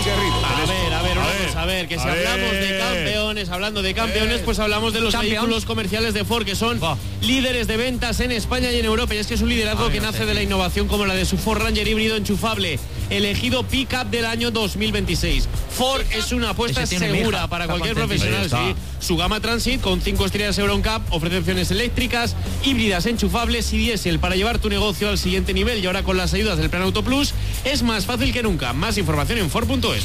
que si hablamos de campeones, pues hablamos de los vehículos comerciales de Ford, que son líderes de ventas en España y en Europa, y es que es un liderazgo que nace de la innovación como la de su Ford Ranger híbrido enchufable, elegido Pickup del año 2026. Ford es una apuesta segura para cualquier profesional. Sí. Su gama Transit con 5 estrellas Euro NCAP ofrece opciones eléctricas, híbridas enchufables y diésel para llevar tu negocio al siguiente nivel, y ahora con las ayudas del Plan Auto Plus es más fácil que nunca. Más información en Ford.es.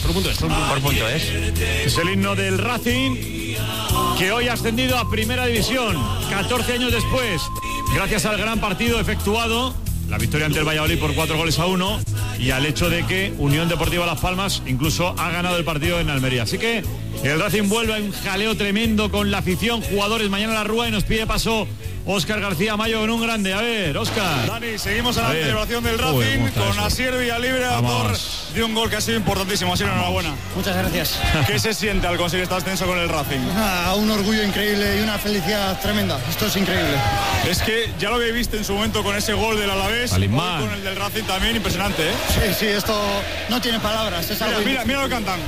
Es el himno del Racing, que hoy ha ascendido a Primera División 14 años después, gracias al gran partido efectuado, la victoria ante el Valladolid por 4-1, y al hecho de que Unión Deportiva Las Palmas incluso ha ganado el partido en Almería. Así que el Racing vuelve a un jaleo tremendo con la afición, jugadores mañana a la Rúa, y nos pide paso Óscar García Mayo con un grande. A ver, Óscar. Dani, seguimos a la celebración del Racing con Asier Villalibre, autor de un gol que ha sido importantísimo. Asier, enhorabuena. Muchas gracias. ¿Qué se siente al conseguir este ascenso con el Racing? Un orgullo increíble y una felicidad tremenda. Esto es increíble. Es que ya lo que viste en su momento con ese gol del Alavés, con el del Racing también, impresionante, ¿eh? Sí, esto no tiene palabras. Es algo mira lo que cantan.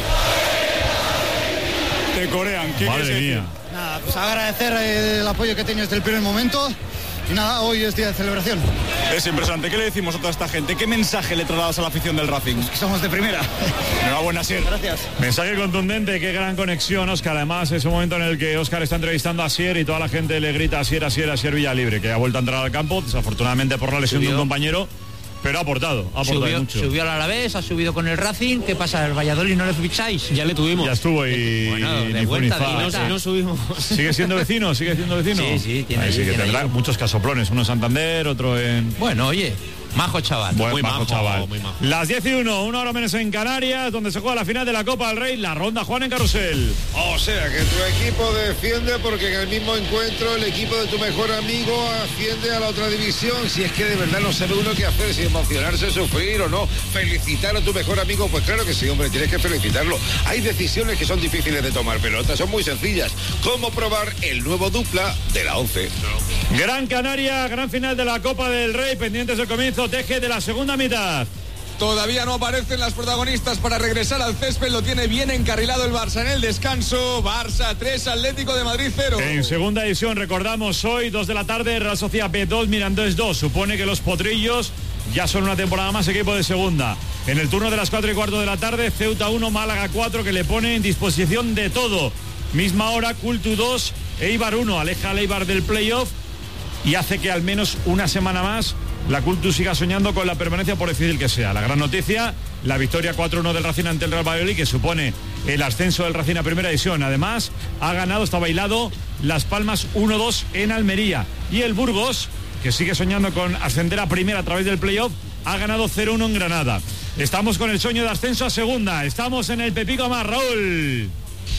Te corean. ¿Qué Madre mía. Nada, pues agradecer el apoyo que he tenido desde el primer momento. Y nada, hoy es día de celebración. Es impresionante. ¿Qué le decimos a toda esta gente? ¿Qué mensaje le trasladas a la afición del Racing? Pues que somos de primera. Enhorabuena, Asier. Gracias. Mensaje contundente, qué gran conexión, Óscar. Además, es un momento en el que Óscar está entrevistando a Asier y toda la gente le grita Asier Villalibre, que ha vuelto a entrar al campo, desafortunadamente por la lesión de un compañero. Pero ha aportado mucho. Subió al Alavés, ha subido con el Racing. ¿Qué pasa? ¿El Valladolid no le ficháis? Ya le tuvimos. Ya estuvo y... Bueno, de vuelta. No subimos. ¿Sigue siendo vecino? Sí, tiene. Ahí sí que tendrá muchos casoplones. Uno en Santander, otro en... Bueno, oye... Majo chaval. Muy majo chaval. Muy majo. Las 10:01, una hora menos en Canarias, donde se juega la final de la Copa del Rey, la ronda Juan en Carrusel. O sea, que tu equipo defiende porque en el mismo encuentro el equipo de tu mejor amigo asciende a la otra división. Si es que de verdad no sabe uno qué hacer, si emocionarse, sufrir o no. Felicitar a tu mejor amigo, pues claro que sí, hombre, tienes que felicitarlo. Hay decisiones que son difíciles de tomar, pero otras son muy sencillas. ¿Cómo probar el nuevo dupla de la 11? Gran Canaria, gran final de la Copa del Rey, pendientes del comienzo Teje de la segunda mitad. Todavía no aparecen las protagonistas para regresar al césped, lo tiene bien encarrilado el Barça en el descanso. Barça 3, Atlético de Madrid 0. En segunda división, recordamos, hoy 2 de la tarde, Real Sociedad B2, Mirandés 2. Supone que los potrillos ya son una temporada más equipo de segunda. En el turno de las 4:15 de la tarde, Ceuta 1, Málaga 4, que le pone en disposición de todo. Misma hora, Cultu 2, Eibar 1, aleja al Eibar del playoff y hace que al menos una semana más la Cultu siga soñando con la permanencia, por difícil que sea. La gran noticia, la victoria 4-1 del Racing ante el Real Valladolid, que supone el ascenso del Racing a primera división. Además, ha ganado, está bailado, Las Palmas 1-2 en Almería. Y el Burgos, que sigue soñando con ascender a primera a través del playoff, ha ganado 0-1 en Granada. Estamos con el sueño de ascenso a segunda. Estamos en el Pepico Amat, Raúl.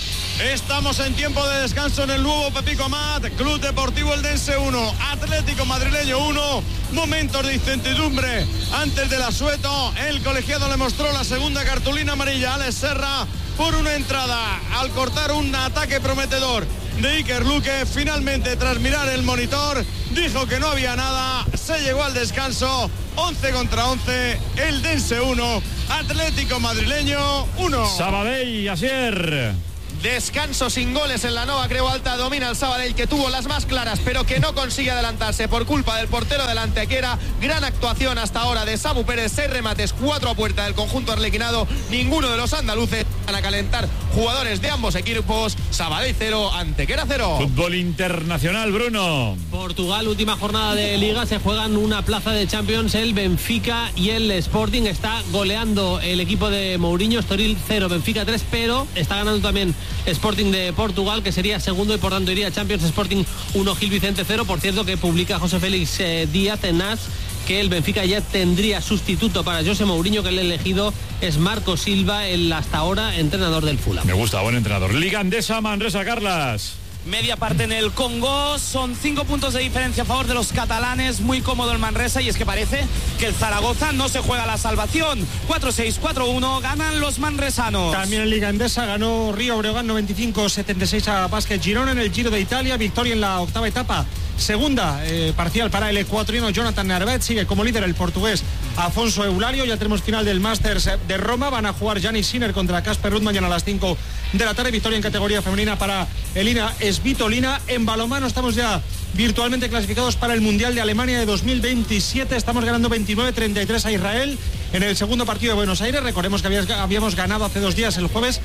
Estamos en tiempo de descanso en el nuevo Pepico Amat. Club Deportivo Eldense 1, Atlético Madrileño 1. Momentos de incertidumbre antes del asueto. El colegiado le mostró la segunda cartulina amarilla a Alex Serra por una entrada al cortar un ataque prometedor de Iker Luque. Finalmente, tras mirar el monitor, dijo que no había nada. Se llegó al descanso. 11 contra 11. Eldense 1, Atlético Madrileño 1. Sabadell y Asier. Descanso sin goles en la Nova Creu Alta. Domina el Sabadell, que tuvo las más claras pero que no consigue adelantarse por culpa del portero del Antequera. Gran actuación hasta ahora de Samu Pérez. 6 remates, 4 a puerta del conjunto arlequinado. Ninguno de los andaluces van a calentar jugadores de ambos equipos. Sabadell 0, Antequera 0. Fútbol internacional, Bruno. Portugal, última jornada de Liga. Se juegan una plaza de Champions. El Benfica y el Sporting. Está goleando el equipo de Mourinho. Estoril 0, Benfica 3, pero está ganando también Sporting de Portugal, que sería segundo y por tanto iría a Champions. Sporting 1, Gil Vicente 0. Por cierto, que publica José Félix Díaz en AS que el Benfica ya tendría sustituto para José Mourinho, que el elegido es Marco Silva, el hasta ahora entrenador del Fulham. Me gusta, buen entrenador. Liga Endesa, Manresa, Carlas. Media parte en el Congo, son 5 puntos de diferencia a favor de los catalanes, muy cómodo el Manresa, y es que parece que el Zaragoza no se juega la salvación. 4-6, 4-1, ganan los manresanos. También en Liga Endesa ganó Río Breogán 95-76 a Basket Girona en el Giro de Italia, victoria en la octava etapa Segunda parcial para el ecuatoriano Jonathan Narváez. Sigue como líder el portugués Afonso Eulario. Ya tenemos final del Masters de Roma. Van a jugar Jannik Sinner contra Casper Ruud mañana a las 5 de la tarde. Victoria en categoría femenina para Elina Svitolina. En balonmano estamos ya virtualmente clasificados para el Mundial de Alemania de 2027. Estamos ganando 29-33 a Israel en el segundo partido de Buenos Aires. Recordemos que habíamos ganado hace 2 días, el jueves,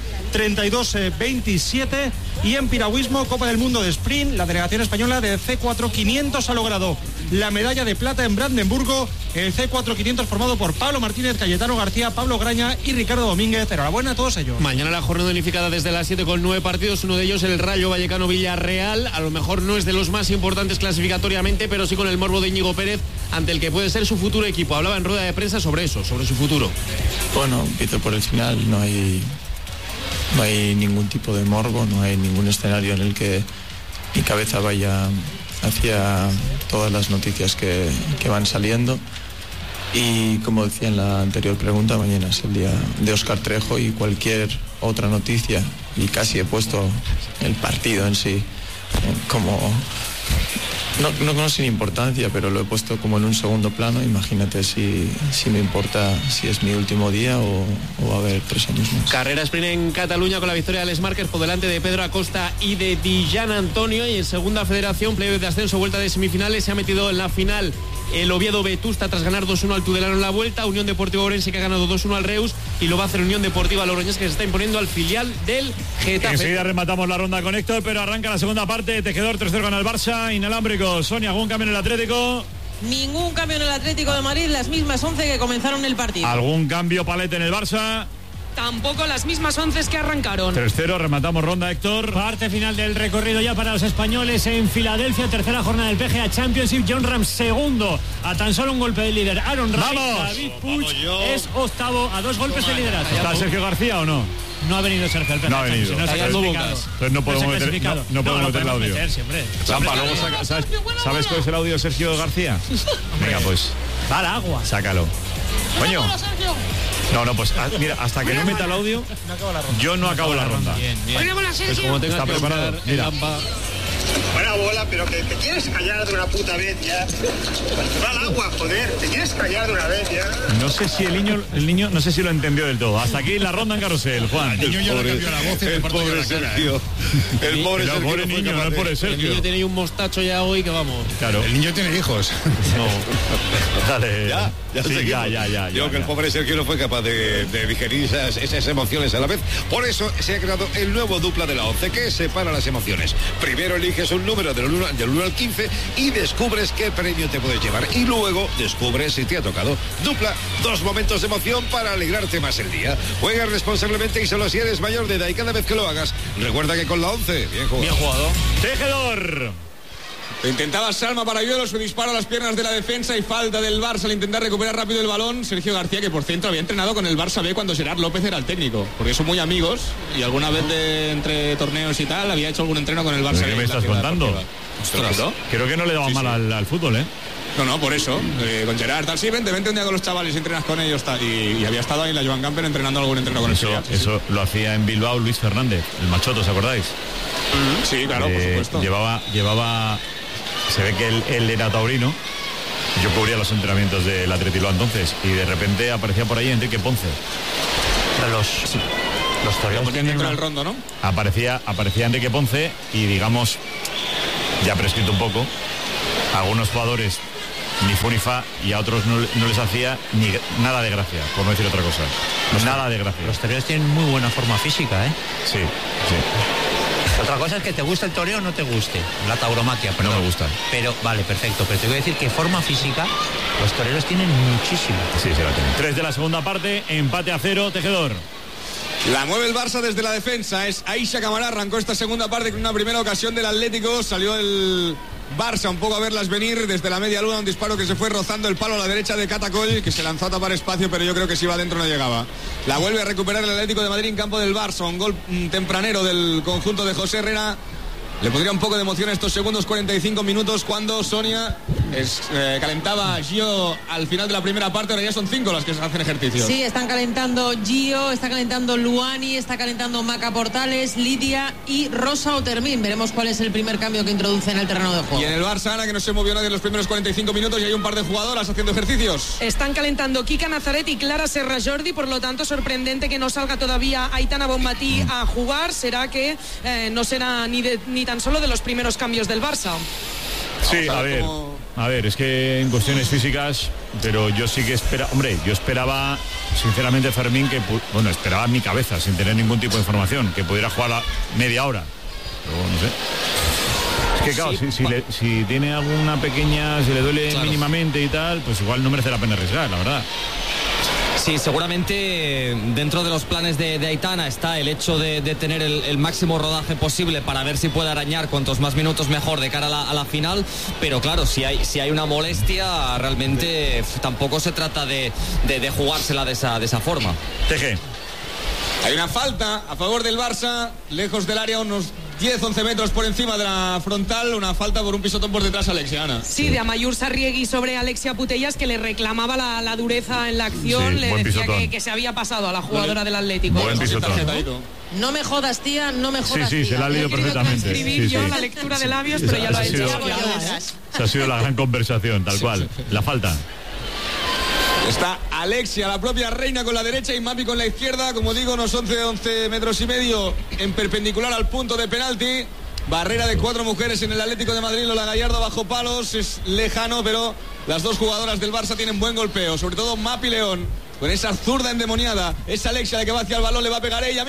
32-27. Y en piragüismo, Copa del Mundo de Sprint, la delegación española de C4 500 ha logrado la medalla de plata en Brandenburgo. El C4 500 formado por Pablo Martínez, Cayetano García, Pablo Graña y Ricardo Domínguez. Enhorabuena a todos ellos. Mañana la jornada unificada desde las 7 con 9 partidos. Uno de ellos el Rayo Vallecano Villarreal. A lo mejor no es de los más importantes clasificatoriamente, pero sí con el morbo de Íñigo Pérez, ante el que puede ser su futuro equipo. Hablaba en rueda de prensa sobre eso, sobre su futuro. Bueno, empiezo por el final. No hay ningún tipo de morbo, no hay ningún escenario en el que mi cabeza vaya hacia todas las noticias que van saliendo. Y como decía en la anterior pregunta, mañana es el día de Óscar Trejo y cualquier otra noticia, y casi he puesto el partido en sí como... No sin importancia, pero lo he puesto como en un segundo plano. Imagínate si me importa si es mi último día o va a haber 3 años más. Carrera sprint en Cataluña con la victoria de Alex Márquez por delante de Pedro Acosta y de Dijan Antonio. Y en segunda federación, playoff de ascenso, vuelta de semifinales, se ha metido en la final el Oviedo Vetusta tras ganar 2-1 al Tudelano en la vuelta. Unión Deportiva Orense, que ha ganado 2-1 al Reus, y lo va a hacer Unión Deportiva Logroñés, que se está imponiendo al filial del Getafe. Enseguida rematamos la ronda con Héctor, pero arranca la segunda parte. Tejedor 3-0 gana el Barça, inalámbrico. Sonia, ¿algún cambio en el Atlético? Ningún cambio en el Atlético de Madrid, las mismas 11 que comenzaron el partido. ¿Algún cambio, Palete, en el Barça? Tampoco, las mismas 11 que arrancaron. 3-0, rematamos ronda, Héctor. Parte final del recorrido ya para los españoles en Filadelfia, tercera jornada del PGA Championship. John Ram segundo, a tan solo un golpe del líder Aaron Ray. David Puig es octavo, a 2 golpes de liderazgo. ¿Está Sergio García o no? No ha venido Sergio. No ha venido. Entonces no podemos meter el audio. Zampa, luego ¿sabes cuál es el audio de Sergio García? Venga, pues. Para agua. Sácalo. Coño. No, pues mira, hasta que no meta el audio, yo no acabo la ronda. Bien. Pues como tengas está que preparado. Mira. Buena bola, pero que te quieres callar de una puta vez ya. Va al agua, joder, te quieres callar de una vez ya. No sé si el niño no sé si lo entendió del todo. Hasta aquí la ronda en carrusel, Juan. El niño ya le cambió la voz y el pobre Sergio. El pobre niño, no el pobre Sergio. El niño tiene un mostacho ya hoy que vamos. Claro. El niño tiene hijos. No. Dale. Ya. Yo que el pobre Sergio no fue capaz de digerir esas emociones a la vez. Por eso se ha creado el nuevo dupla de la 11 que separa las emociones. Primero eliges un número del 1 al 15 y descubres qué premio te puedes llevar. Y luego descubres si te ha tocado. Dupla, 2 momentos de emoción para alegrarte más el día. Juega responsablemente y solo si eres mayor de edad, y cada vez que lo hagas, recuerda que con la 11, bien jugado. Tejedor. Intentaba Salma Parayuelo, su disparo a las piernas de la defensa y falta del Barça al intentar recuperar rápido el balón. Sergio García, que por centro había entrenado con el Barça B cuando Gerard López era el técnico, porque son muy amigos y alguna vez entre torneos y tal había hecho algún entreno con el Barça B. ¿Qué me estás contando? Ostras, creo que no le daba mal al fútbol, ¿eh? No, por eso. Con Gerard, tal, sí, vente un día con los chavales y entrenas con ellos, tal. Y había estado ahí en la Joan Gamper entrenando algún entreno con eso lo hacía en Bilbao Luis Fernández, el machoto, ¿os acordáis? Sí, claro, por supuesto. Llevaba... Se ve que él era taurino. Yo cubría los entrenamientos del Athletic Bilbao entonces, y de repente aparecía por ahí Enrique Ponce. Los toreros tienen el rondo, ¿no? Aparecía Enrique Ponce y, digamos, ya prescrito un poco, a algunos jugadores ni fu ni fa, y a otros no les hacía ni nada de gracia, por no decir otra cosa. Nada de gracia. Los toreros tienen muy buena forma física, ¿eh? Sí. Otra cosa es que te guste el toreo o no te guste, la tauromaquia, perdón. No me gusta. Pero, vale, perfecto, pero te voy a decir que forma física los toreros tienen muchísima. Sí, se la tienen. 3 de la segunda parte, empate a 0, Tejedor. La mueve el Barça desde la defensa, es Aisha Camará, arrancó esta segunda parte con una primera ocasión del Atlético, salió el Barça un poco a verlas venir desde la media luna, un disparo que se fue rozando el palo a la derecha de Catacol, que se lanzó a tapar espacio, pero yo creo que si iba adentro no llegaba. La vuelve a recuperar el Atlético de Madrid en campo del Barça, un gol tempranero del conjunto de José Herrera. Le pondría un poco de emoción a estos segundos 45 minutos cuando Sonia calentaba Gio al final de la primera parte, ahora ya son 5 las que hacen ejercicios. Sí, están calentando Gio, está calentando Luani, está calentando Maca Portales, Lidia y Rosa Otermin. Veremos cuál es el primer cambio que introduce en el terreno de juego. Y en el Barça, Ana, que no se movió nadie en los primeros 45 minutos y hay un par de jugadoras haciendo ejercicios. Están calentando Kika Nazaret y Clara Serra Jordi, por lo tanto sorprendente que no salga todavía Aitana Bonmatí a jugar. Será que no será ni tan solo de los primeros cambios del Barça. Sí, a ver, es que en cuestiones físicas, pero yo sí que yo esperaba sinceramente, Fermín, esperaba en mi cabeza, sin tener ningún tipo de información, que pudiera jugar a media hora, pero no sé. Es que claro, si tiene alguna pequeña, si le duele mínimamente y tal, pues igual no merece la pena arriesgar, la verdad. Sí, seguramente dentro de los planes de Aitana está el hecho de tener el máximo rodaje posible para ver si puede arañar cuantos más minutos mejor de cara a la final, pero claro, si hay una molestia, realmente tampoco se trata de jugársela de esa forma. Teje. Hay una falta a favor del Barça, lejos del área, unos 10-11 metros por encima de la frontal, una falta por un pisotón por detrás a Alexia, Ana. Sí, de Amayur Sarriegui sobre Alexia Putellas, que le reclamaba la dureza en la acción, le decía que se había pasado a la jugadora del Atlético. Buen pisotón. No me jodas, tía, no me jodas, tía. Sí, se la ha leído perfectamente. Escribir yo la lectura de labios, pero ya lo ha hecho. Esa ha sido la gran conversación, tal cual. La falta. Está Alexia, la propia reina, con la derecha y Mapi con la izquierda. Como digo, unos 11 metros y medio en perpendicular al punto de penalti. Barrera de 4 mujeres en el Atlético de Madrid. Lola Gallardo bajo palos. Es lejano, pero las dos jugadoras del Barça tienen buen golpeo. Sobre todo Mapi León, con esa zurda endemoniada. Es Alexia la que va hacia el balón. Le va a pegar ella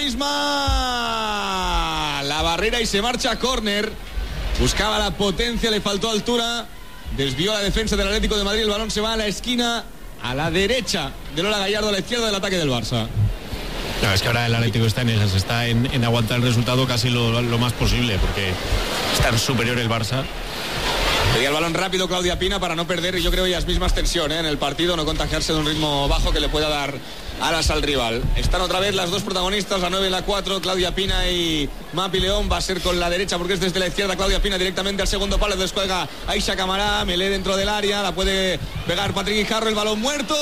misma. La barrera y se marcha a córner. Buscaba la potencia, le faltó altura. Desvió la defensa del Atlético de Madrid. El balón se va a la esquina, a la derecha de Lola Gallardo, a la izquierda del ataque del Barça. No, es que ahora el Atlético está en esas, está en aguantar el resultado casi lo más posible, porque está en superior el Barça. Pedía el balón rápido Claudia Pina para no perder, yo creo, ellas mismas tensión en el partido, no contagiarse de un ritmo bajo que le pueda dar alas al rival. Están otra vez las dos protagonistas, la 9 y la 4, Claudia Pina y Mapi León. Va a ser con la derecha porque es desde la izquierda. Claudia Pina directamente al segundo palo, descuelga Aisha Camará, Melé dentro del área, la puede pegar Patrick Guijarro, el balón muerto.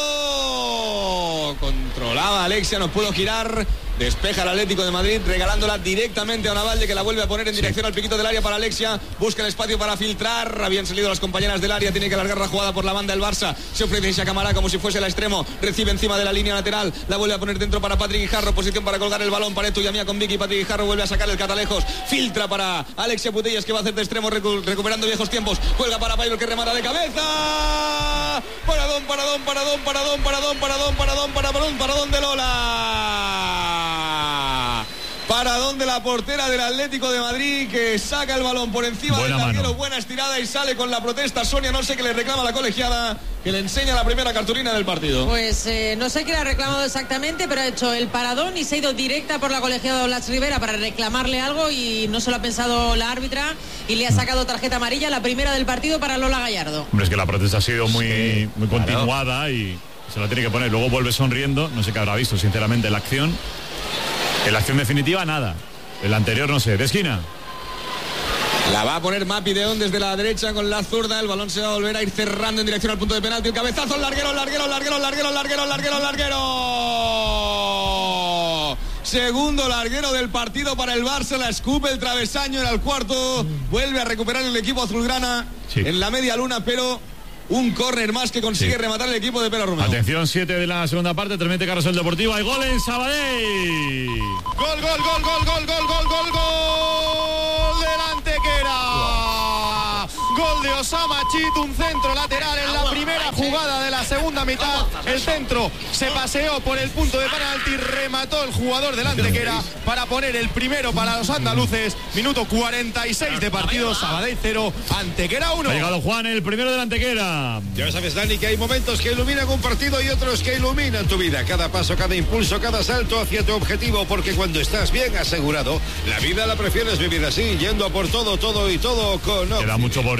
Controlaba Alexia, no pudo girar. Despeja el Atlético de Madrid, regalándola directamente a Navalle, que la vuelve a poner en dirección al piquito del área para Alexia. Busca el espacio para filtrar. Habían salido las compañeras del área. Tiene que alargar la jugada por la banda del Barça. Se ofrece Aisha Camará como si fuese el extremo. Recibe encima de la línea lateral. La vuelve a poner dentro para Patrick Guijarro. Posición para colgar el balón. Pareto y Amía con Vicky. Patrick Guijarro vuelve a sacar el catalejos. Filtra para Alexia Putellas, que va a hacer de extremo recuperando viejos tiempos. Cuelga para Pairo, que remata de cabeza. Paradón de Lola. Paradón de la portera del Atlético de Madrid, que saca el balón por encima del larguero. Buena estirada y sale con la protesta Sonia, no sé qué le reclama la colegiada, que le enseña la primera cartulina del partido. Pues no sé qué le ha reclamado exactamente, pero ha hecho el paradón y se ha ido directa por la colegiada Blas Rivera para reclamarle algo, y no se lo ha pensado la árbitra y le ha sacado tarjeta amarilla, la primera del partido para Lola Gallardo. Hombre, es que la protesta ha sido muy continuada y se la tiene que poner. Luego vuelve sonriendo, no sé qué habrá visto sinceramente la acción. En la acción definitiva, nada. El anterior, no sé, de esquina. La va a poner Mapi León desde la derecha con la zurda. El balón se va a volver a ir cerrando en dirección al punto de penalti. El cabezazo, el larguero. Segundo larguero del partido para el Barça. La escupe el travesaño, era el cuarto. Vuelve a recuperar el equipo azulgrana en la media luna, pero un córner más que consigue rematar el equipo de Pera Romeo. Atención, 7 de la segunda parte, transmite Carrusel Deportivo. Hay gol en Sabadell. Gol del Antequera. Gol de Osama Chit, un centro lateral en la primera jugada de la segunda mitad. El centro se paseó por el punto de penalti, remató el jugador del Antequera para poner el primero para los andaluces. Minuto 46 de partido. Sabadell 0, Antequera 1. Ha llegado Juan, el primero del Antequera. Ya sabes, Dani, que hay momentos que iluminan un partido y otros que iluminan tu vida. Cada paso, cada impulso, cada salto hacia tu objetivo, porque cuando estás bien asegurado, la vida la prefieres vivir así, yendo a por todo con Oxy. Queda mucho por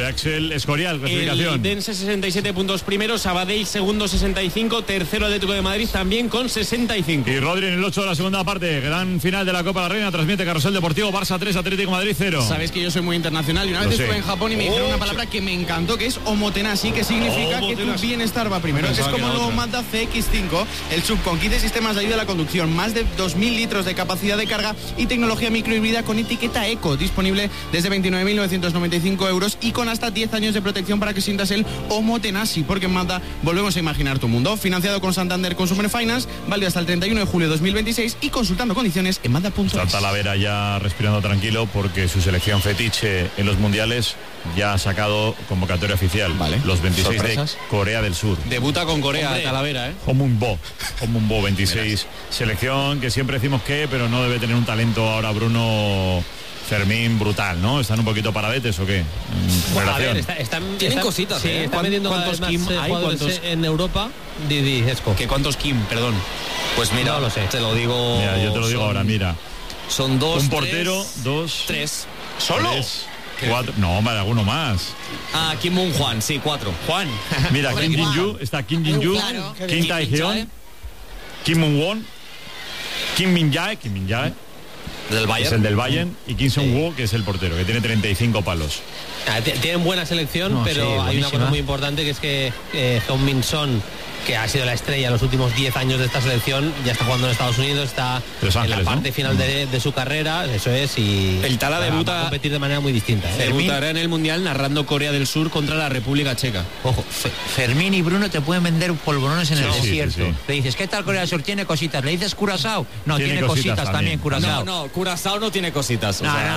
nombre, Axel Escorial, clasificación. El Dense 67 puntos primero, Sabadell segundo 65, tercero Atlético de Madrid también con 65. Y Rodri en el 8 de la segunda parte, gran final de la Copa de la Reina, transmite Carrusel Deportivo, Barça 3, Atlético de Madrid 0. Sabéis que yo soy muy internacional y una vez estuve en Japón y me dijeron una palabra que me encantó, que es omotenashi, que significa que tu bienestar va primero. Es como el nuevo Mazda CX-5, el sub con 15 sistemas de ayuda a la conducción, más de 2.000 litros de capacidad de carga y tecnología microhíbrida con etiqueta Eco, disponible desde 29.995 euros y con hasta 10 años de protección para que sientas el omotenashi, porque en Mazda volvemos a imaginar tu mundo. Financiado con Santander Consumer Finance, válido hasta el 31 de julio de 2026 y consultando condiciones en Mazda.es. Está Talavera ya respirando tranquilo porque su selección fetiche en los mundiales ya ha sacado convocatoria oficial. Vale. Los 26 ¿sorpresas? De Corea del Sur. Debuta con Corea, Talavera, ¿eh? Homunbo 26. Selección que siempre decimos que, pero no debe tener un talento ahora Bruno Fermín brutal, ¿no? ¿Están un poquito paradetes o qué? Bueno, a ver, tienen cositas, sí, están vendiendo ¿cuántos Kim hay? ¿Cuántos en Europa? Didi, Esco. ¿Qué cuántos Kim, perdón? Pues mira, no lo sé. Te lo digo. Mira, yo te lo digo ahora, mira. Son 2, un portero, 2, 3. ¿Solo? 4, no, vale, alguno más. Kim Moon Juan, sí, 4. Juan. Mira, Kim Jin-yu, está Kim Jin-yu, claro. Kim Tae-hyun, Kim Moon-won, Kim Min-jae, del Bayern. Es el del Bayern, y Kim Sung-woo, que es el portero, que tiene 35 palos. Tienen buena selección, pero hay una cosa muy importante, que es que Heung Min Son, que ha sido la estrella los últimos 10 años de esta selección, ya está jugando en Estados Unidos, está en la parte final de su carrera, eso es, y el Tala debuta a competir de manera muy distinta. Debutará en el Mundial narrando Corea del Sur contra la República Checa. Ojo, Fermín y Bruno te pueden vender polvorones en el desierto. Sí. Le dices, ¿qué tal Corea del Sur? Tiene cositas. Le dices Curazao. No, tiene cositas también Curazao. No, Curazao no tiene cositas.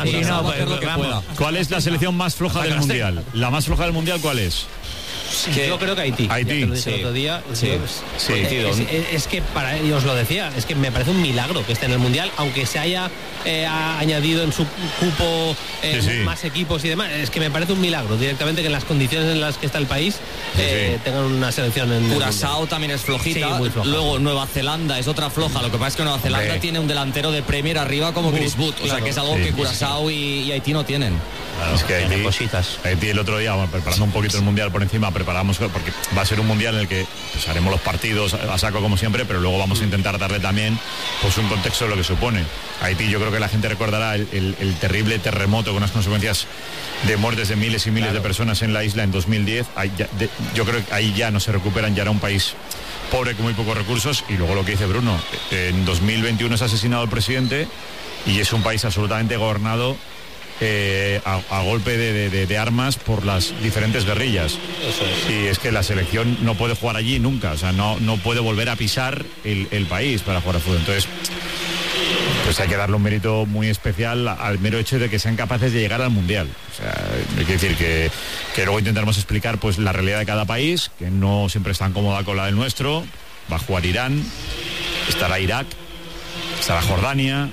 ¿Cuál es la selección más floja del Mundial? ¿La más floja del Mundial cuál es? Yo creo que Haití. Haití. Ya te lo dije el otro día. Es que para ellos lo decía, es que me parece un milagro que esté en el Mundial, aunque se haya añadido en su cupo más equipos y demás. Es que me parece un milagro directamente que en las condiciones en las que está el país tengan una selección en Curazao también es flojita. Muy floja. Luego Nueva Zelanda es otra floja. Lo que pasa es que Nueva Zelanda tiene un delantero de Premier arriba como Chris Wood. O sea que es algo que Curazao y Haití no tienen. Claro, es que Haití el otro día, preparando un poquito el Mundial por encima, preparamos, porque va a ser un Mundial en el que pues, haremos los partidos a saco como siempre, pero luego vamos a intentar darle también pues, un contexto de lo que supone. Haití, yo creo que la gente recordará el terrible terremoto con unas consecuencias de muertes de miles y miles de personas en la isla en 2010. Yo creo que ahí ya no se recuperan, ya era un país pobre con muy pocos recursos. Y luego lo que dice Bruno, en 2021 es asesinado el presidente y es un país absolutamente gobernado a golpe de armas por las diferentes guerrillas. Y es que la selección no puede jugar allí nunca, o sea, no puede volver a pisar el país para jugar al fútbol. Entonces, pues hay que darle un mérito muy especial al mero hecho de que sean capaces de llegar al Mundial. O sea, hay que decir que luego intentaremos explicar pues la realidad de cada país, que no siempre es tan cómoda con la del nuestro. Va a jugar Irán, estará Irak, estará Jordania,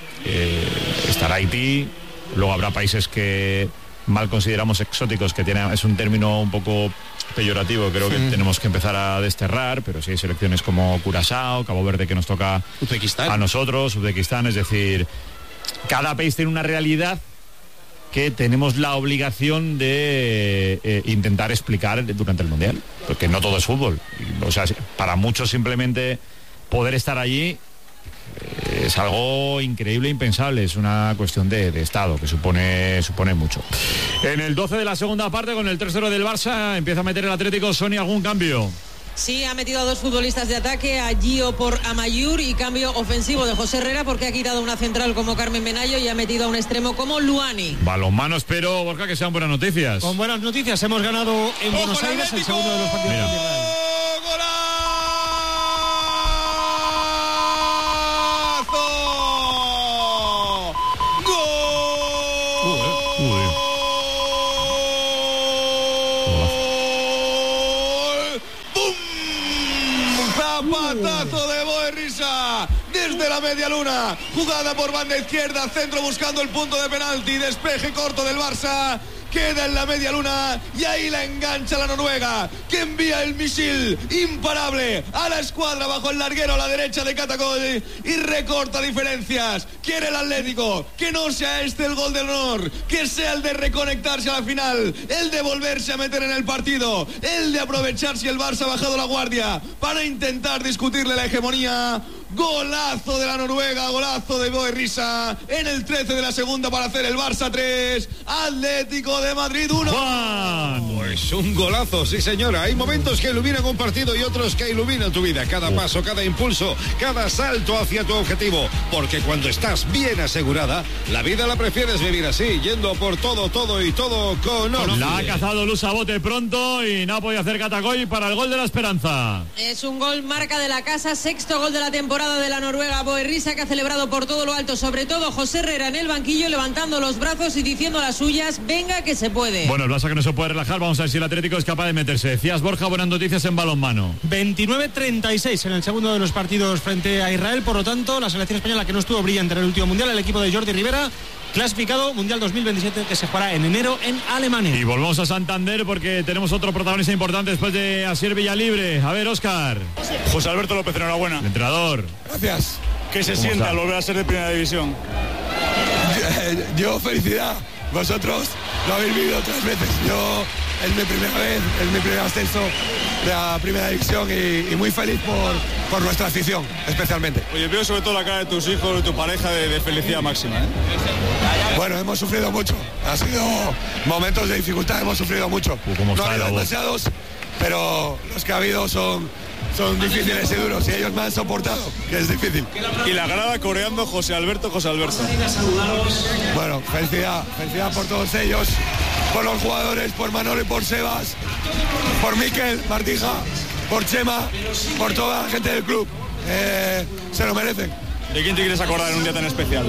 estará Haití. Luego habrá países que mal consideramos exóticos, que es un término un poco peyorativo, creo que tenemos que empezar a desterrar, pero sí hay selecciones como Curazao, Cabo Verde, que nos toca Uzbekistán. A nosotros, Uzbekistán, es decir, cada país tiene una realidad que tenemos la obligación de intentar explicar durante el Mundial, porque no todo es fútbol. O sea, para muchos simplemente poder estar allí es algo increíble, impensable, es una cuestión de Estado que supone mucho. En el 12 de la segunda parte, con el 3-0 del Barça, empieza a meter el Atlético. Sonia, ¿algún cambio? Sí, ha metido a 2 futbolistas de ataque, a Gio por Amayur, y cambio ofensivo de José Herrera, porque ha quitado una central como Carmen Benayo y ha metido a un extremo como Luani. Balonmano, espero, Borja, que sean buenas noticias. Con buenas noticias, hemos ganado en Buenos Aires el segundo de los partidos de Tierra. Zapatazo de Boerrisa desde la media luna, jugada por banda izquierda, centro buscando el punto de penalti, despeje corto del Barça queda en la media luna y ahí la engancha la Noruega, que envía el misil imparable a la escuadra bajo el larguero a la derecha de Katakoy y recorta diferencias. Quiere el Atlético que no sea este el gol del honor, que sea el de reconectarse a la final, el de volverse a meter en el partido, el de aprovechar si el Barça ha bajado la guardia para intentar discutirle la hegemonía. Golazo de la Noruega, golazo de Boe Risa en el 13 de la segunda para hacer el Barça 3, Atlético de Madrid 1. Pues un golazo, sí señora. Hay momentos que iluminan un partido y otros que iluminan tu vida. Cada paso, cada impulso, cada salto hacia tu objetivo. Porque cuando estás bien asegurada, la vida la prefieres vivir así, yendo por todo y todo con Opti. La ha cazado Luz a bote pronto y no ha podido hacer Katakoy para el gol de la esperanza. Es un gol marca de la casa, sexto gol de la temporada de la Noruega. Boe Risa, que ha celebrado por todo lo alto, sobre todo José Herrera en el banquillo, levantando los brazos y diciendo las suyas: venga que se puede. Bueno, el Barça que no se puede relajar, vamos a ver si el Atlético es capaz de meterse. Decías, Borja, buenas noticias en balonmano. 29-36 en el segundo de los partidos frente a Israel, por lo tanto la selección española, que no estuvo brillante en el último mundial, el equipo de Jordi Rivera, clasificado Mundial 2027, que se jugará en enero en Alemania. Y volvemos a Santander porque tenemos otro protagonista importante después de Asier Villalibre. A ver, Óscar. José Alberto López, enhorabuena. El entrenador. Gracias. ¿Qué se siente al volver a ser de primera división? Yo felicidad. Vosotros lo habéis vivido 3 veces. Yo es mi primera vez, es mi primer ascenso de la primera división y muy feliz por nuestra afición, especialmente. Oye, veo sobre todo la cara de tus hijos, de tu pareja, de felicidad máxima, ¿eh? Bueno, hemos sufrido mucho. Ha sido momentos de dificultad, hemos sufrido mucho. No ha habido demasiados, pero los que ha habido son difíciles y duros y ellos me han soportado, que es difícil. Y la grada coreando José Alberto. Bueno, felicidad por todos ellos, por los jugadores, por Manolo y por Sebas, por Mikel Martija, por Chema, por toda la gente del club. Se lo merecen. ¿De quién te quieres acordar en un día tan especial?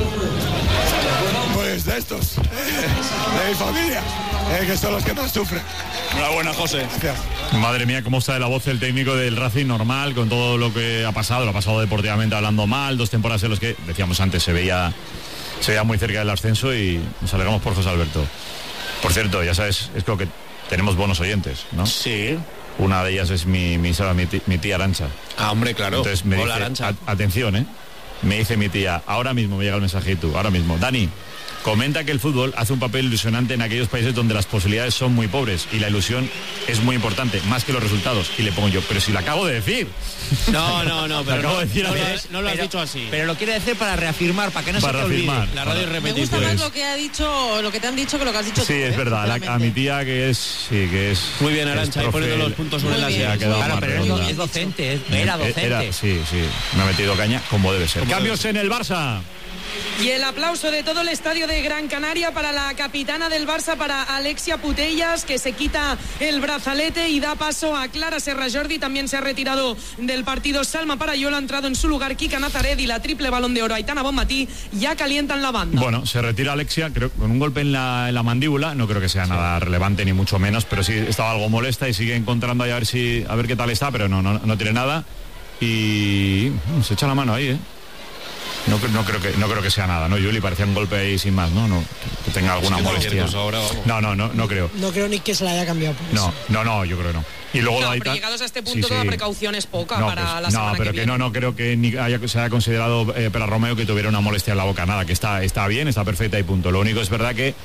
Pues de estos, de mi familia, que son los que más sufren. Enhorabuena, José. Gracias. Madre mía, cómo está de la voz el técnico del Racing, normal, con todo lo que ha pasado. Lo ha pasado deportivamente hablando mal, 2 temporadas en los que, decíamos antes, se veía muy cerca del ascenso y nos alegramos por José Alberto. Por cierto, ya sabes, es creo que tenemos buenos oyentes, ¿no? Sí. Una de ellas es mi tía Arantxa. Ah, hombre, claro. Entonces me Hola, dice, Arantxa. Atención, me dice mi tía, ahora mismo me llega el mensajito, ahora mismo: Dani, comenta que el fútbol hace un papel ilusionante en aquellos países donde las posibilidades son muy pobres y la ilusión es muy importante, más que los resultados. Y le pongo yo, pero si lo acabo de decir. No, pero acabo de decir no lo has dicho así. Pero lo quiere decir para reafirmar, para que no Para se te reafirmar. olvide. La radio es Me repetitiva. gusta más lo que ha dicho, lo que te han dicho, que lo que has dicho Sí, tú, es verdad, sinceramente. a mi tía que es Muy bien, Arantxa, ahí poniendo los puntos sobre las se ha quedado Claro, más pero redonda. es docente, era docente. Sí, me ha metido caña como debe ser. Cambios en el Barça. Y el aplauso de todo el estadio de Gran Canaria para la capitana del Barça, para Alexia Putellas, que se quita el brazalete y da paso a Clara Serra Jordi. También se ha retirado del partido Salma Parayola, ha entrado en su lugar Kika Nazaret y la triple Balón de Oro Aitana Bonmatí ya calientan la banda. Bueno, se retira Alexia, creo, con un golpe en la mandíbula. No creo que sea nada relevante ni mucho menos, pero sí estaba algo molesta y sigue encontrando ahí a ver qué tal está, pero no tiene nada y se echa la mano ahí, No creo que sea nada, ¿no, Juli? Parecía un golpe ahí sin más, ¿no? Que tenga alguna molestia. No creo. No creo ni que se la haya cambiado por eso. No, yo creo que no. Y luego No, pero llegados a este punto toda precaución es poca para la semana pero que viene. no creo que ni se haya considerado para Romeo que tuviera una molestia en la boca. Nada, que está bien, está perfecta y punto. Lo único es verdad que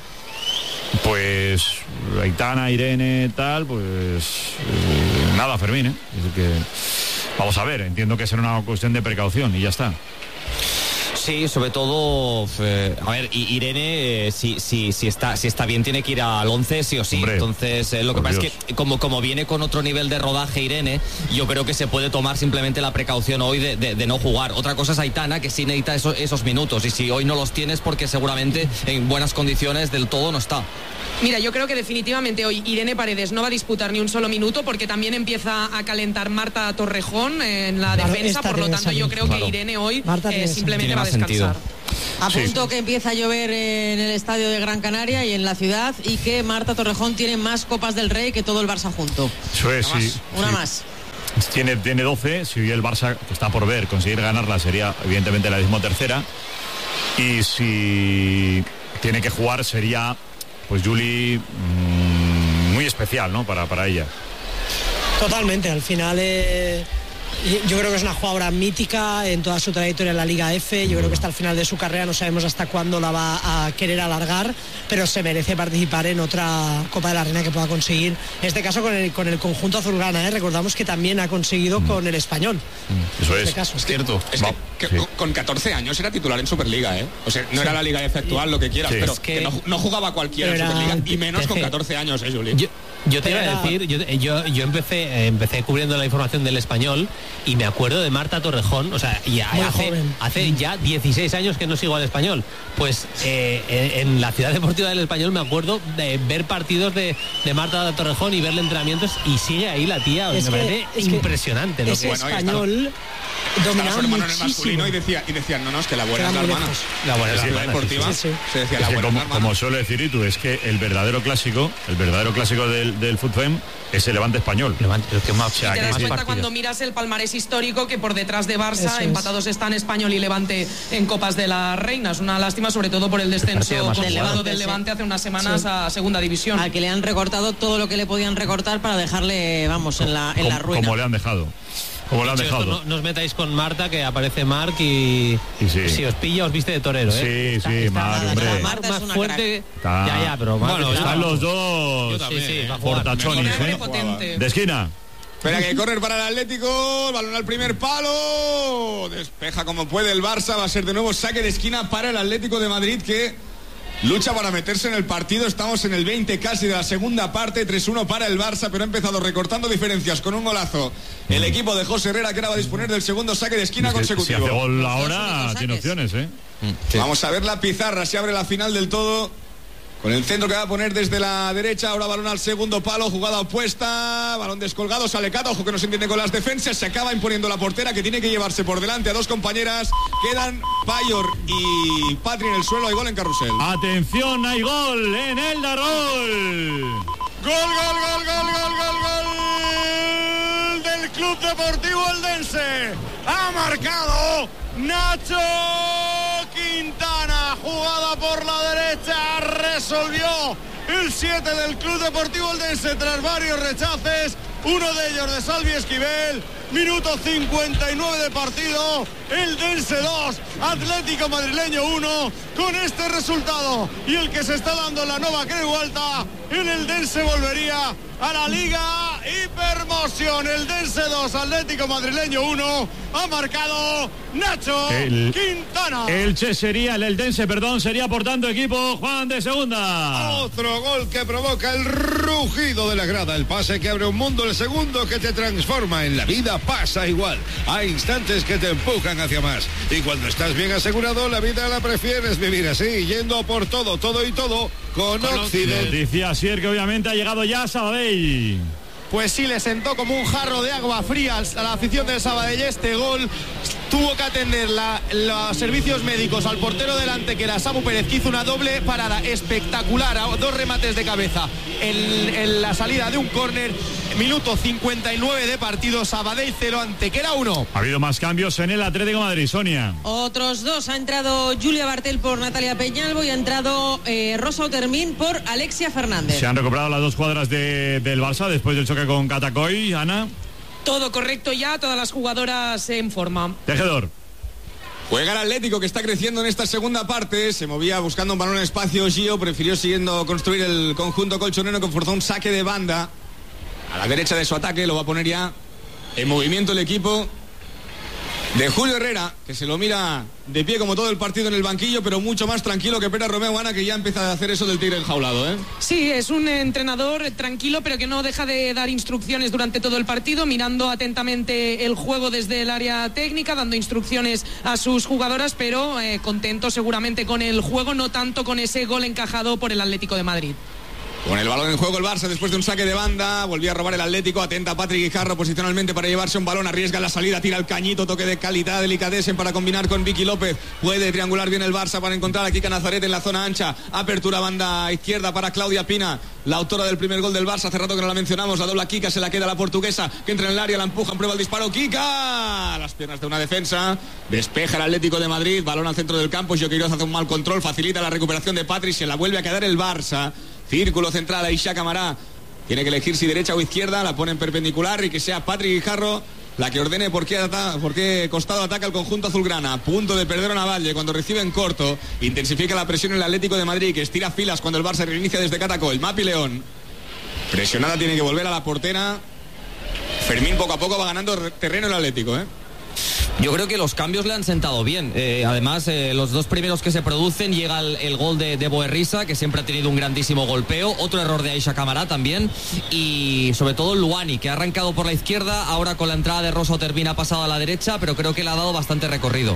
pues Aitana, Irene, tal, pues nada, Fermín, Es decir que vamos a ver, entiendo que será una cuestión de precaución y ya está. Sí, sobre todo, a ver, Irene, si está bien, tiene que ir al 11 sí o sí. Hombre, entonces, lo que pasa es que como viene con otro nivel de rodaje Irene, yo creo que se puede tomar simplemente la precaución hoy de no jugar. Otra cosa es Aitana, que sí necesita esos minutos, y si hoy no los tienes porque seguramente en buenas condiciones del todo no está. Mira, yo creo que definitivamente hoy Irene Paredes no va a disputar ni un solo minuto, porque también empieza a calentar Marta Torrejón en la defensa, por lo tanto yo creo que Irene hoy simplemente va a descansar. A punto que empieza a llover en el estadio de Gran Canaria y en la ciudad, y que Marta Torrejón tiene más Copas del Rey que todo el Barça junto. Eso es, Una más. Tiene 12, si el Barça, que está por ver, conseguir ganarla sería evidentemente la 13ª, y si tiene que jugar sería pues Juli, muy especial, ¿no? Para ella. Totalmente, al final yo creo que es una jugadora mítica en toda su trayectoria en la Liga F. Yo creo que hasta el final de su carrera no sabemos hasta cuándo la va a querer alargar, pero se merece participar en otra Copa de la Reina que pueda conseguir, en este caso con el conjunto azulgrana, recordamos que también ha conseguido con el Español. Eso en es. este caso. Es cierto. Es que con 14 años era titular en Superliga, O sea, no era la Liga F actual, lo que quieras, pero que no jugaba cualquiera en Superliga, y menos con 14 años, Juli. Yo te iba a decir, yo empecé cubriendo la información del Español y me acuerdo de Marta Torrejón, o sea, y hace ya 16 años que no sigo al Español. Pues en la Ciudad Deportiva del Español me acuerdo de ver partidos de Marta Torrejón y verle entrenamientos y sigue ahí la tía. Me parece impresionante. Ese Español dominaba muchísimo. Y decían, no, es que la buena es la hermana. La buena es la hermana. Deportiva se decía la buena hermana. Como suele decir Itu, es que el verdadero clásico del fútbol es el Levante español. Y te das cuenta cuando miras el palmarés histórico que por detrás de Barça empatados están Español y Levante en Copas de la Reina. Es una lástima, sobre todo por el descenso del Levante hace unas semanas a Segunda División. Al que le han recortado todo lo que le podían recortar para dejarle, vamos, en la ruina. Como le han dejado. Como lo han dejado. No os metáis con Marta, que aparece Marc y si os pilla os viste de torero, Sí, Marc, hombre. Marta más es una fuerte. Crack. Pero bueno, están los dos portachones, de esquina. Espera que hay córner para el Atlético, el balón al primer palo, despeja como puede el Barça, va a ser de nuevo saque de esquina para el Atlético de Madrid, que lucha para meterse en el partido. Estamos en el 20 casi de la segunda parte, 3-1 para el Barça, pero ha empezado recortando diferencias con un golazo el equipo de José Herrera, que ahora va a disponer del segundo saque de esquina consecutivo. Si hace gol ahora, tiene opciones, Vamos a ver la pizarra, se abre la final del todo con el centro que va a poner desde la derecha. Ahora balón al segundo palo, jugada opuesta, balón descolgado, sale Cata, ojo que no se entiende con las defensas, se acaba imponiendo la portera, que tiene que llevarse por delante a dos compañeras. Quedan Payor y Patri en el suelo. Hay gol en Carrusel. Atención, hay gol en el Darrol. Gol del Club Deportivo Eldense. Ha marcado Nacho Quintana, jugada por la derecha, resolvió el 7 del Club Deportivo Eldense tras varios rechaces, uno de ellos de Salvi Esquivel. Minuto 59 de partido, Eldense 2, Atlético Madrileño 1. Con este resultado y el que se está dando en la Nova Creu Alta, el Eldense volvería a la Liga Hipermotion. Eldense 2, Atlético Madrileño 1. Ha marcado Nacho Quintana. El Eldense, sería por tanto equipo Juan de segunda. Otro gol que provoca el rugido de la grada, el pase que abre un mundo, el segundo que te transforma. En la vida pasa igual, hay instantes que te empujan hacia más, y cuando estás bien asegurado, la vida la prefieres vivir así, yendo por todo y todo con Occident. Decía Asier que obviamente ha llegado ya Sabadell. Pues sí, le sentó como un jarro de agua fría a la afición del Sabadell este gol. Tuvo que atender los servicios médicos al portero delante, que era Samu Pérez, que hizo una doble parada espectacular, a dos remates de cabeza en la salida de un córner. Minuto 59 de partido, Sabadell 0, Antequera 1. Ha habido más cambios en el Atlético de Madrid, Sonia. Otros dos, ha entrado Julia Bartel por Natalia Peñalvo y ha entrado Rosa Otermín por Alexia Fernández. Se han recuperado las dos cuadras del Barça después del choque con Catacoy, Ana. Todo correcto ya, todas las jugadoras en forma. Tejedor. Juega el Atlético, que está creciendo en esta segunda parte. Se movía buscando un balón en espacio. Gio prefirió siguiendo construir el conjunto colchonero, que forzó un saque de banda a la derecha de su ataque. Lo va a poner ya en movimiento el equipo de Julio Herrera, que se lo mira de pie como todo el partido en el banquillo, pero mucho más tranquilo que Pera Romeo, Ana, que ya empieza a hacer eso del tigre enjaulado, Sí, es un entrenador tranquilo, pero que no deja de dar instrucciones durante todo el partido, mirando atentamente el juego desde el área técnica, dando instrucciones a sus jugadoras, pero contento seguramente con el juego, no tanto con ese gol encajado por el Atlético de Madrid. Con el balón en juego el Barça después de un saque de banda, volvía a robar el Atlético, atenta Patrick Guijarro posicionalmente para llevarse un balón, arriesga la salida, tira el cañito, toque de calidad, delicadessen para combinar con Vicky López, puede triangular bien el Barça para encontrar a Kika Nazaret en la zona ancha, apertura banda izquierda para Claudia Pina, la autora del primer gol del Barça, hace rato que no la mencionamos, la dobla Kika, se la queda la portuguesa, que entra en el área, la empujan, prueba el disparo, Kika, las piernas de una defensa, despeja el Atlético de Madrid, balón al centro del campo, Joqueiroz hace un mal control, facilita la recuperación de Patrick, se la vuelve a quedar el Barça. Círculo central, Aisha Camará. Tiene que elegir si derecha o izquierda, la pone en perpendicular y que sea Patrick Guijarro la que ordene por qué costado ataca el conjunto azulgrana. A punto de perder a Navalle cuando recibe en corto. Intensifica la presión el Atlético de Madrid, que estira filas cuando el Barça reinicia desde Catacol. Mapi León. Presionada, tiene que volver a la portera. Fermín poco a poco va ganando terreno el Atlético, Yo creo que los cambios le han sentado bien. Además, los dos primeros que se producen, llega el gol de Boerrisa, que siempre ha tenido un grandísimo golpeo. Otro error de Aisha Camará también. Y sobre todo Luani, que ha arrancado por la izquierda. Ahora con la entrada de Rosa Oterbina ha pasado a la derecha, pero creo que le ha dado bastante recorrido.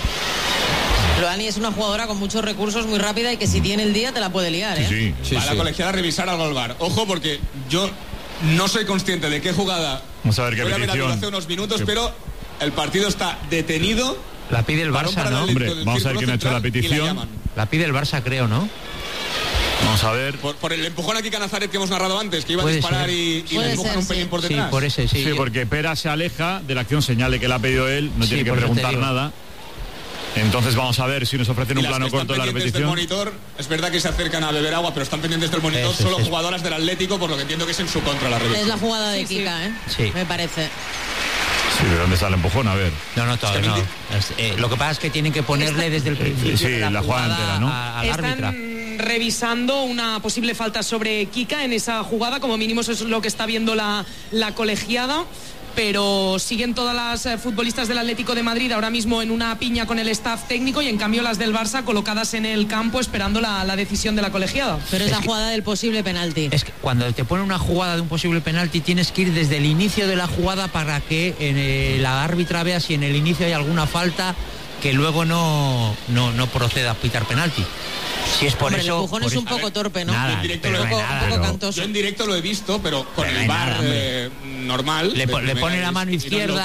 Loani es una jugadora con muchos recursos, muy rápida y que si tiene el día te la puede liar, Sí. Va la colegiada a revisar algo al VAR. Ojo, porque yo no soy consciente de qué jugada. Vamos a ver qué petición. Hace unos minutos, pero el partido está detenido. La pide el Barça, ¿no? Hombre, vamos a ver quién ha hecho la petición. La pide el Barça, creo, ¿no? Vamos a ver. Por el empujón aquí a Nazaret que hemos narrado antes, que iba a disparar y le empujan un pelín por detrás. Sí, por ese, sí. Sí, porque Pera se aleja de la acción, señal de que la ha pedido él, no tiene que preguntar nada. Entonces vamos a ver si nos ofrecen un plano corto de la repetición. Monitor, es verdad que se acercan a beber agua, pero están pendientes del monitor solo jugadoras del Atlético, por lo que entiendo que es en su contra la revisión. Es la jugada de Kika, Sí. Me parece. Sí, ¿de dónde está el empujón? A ver. No, todavía no. Lo que pasa es que tienen que ponerle desde el principio de la jugada entera, ¿no? Al árbitra. Están revisando una posible falta sobre Kika en esa jugada, como mínimo eso es lo que está viendo la colegiada. Pero siguen todas las futbolistas del Atlético de Madrid ahora mismo en una piña con el staff técnico y en cambio las del Barça colocadas en el campo esperando la decisión de la colegiada. Pero es la jugada del posible penalti. Es que cuando te ponen una jugada de un posible penalti tienes que ir desde el inicio de la jugada para que la árbitra vea si en el inicio hay alguna falta que luego no proceda a pitar penalti. Si es por eso. El empujón es un poco torpe, ¿no? Nada, un poco cantoso. Yo en directo lo he visto, pero con el VAR normal. Le pone la mano izquierda,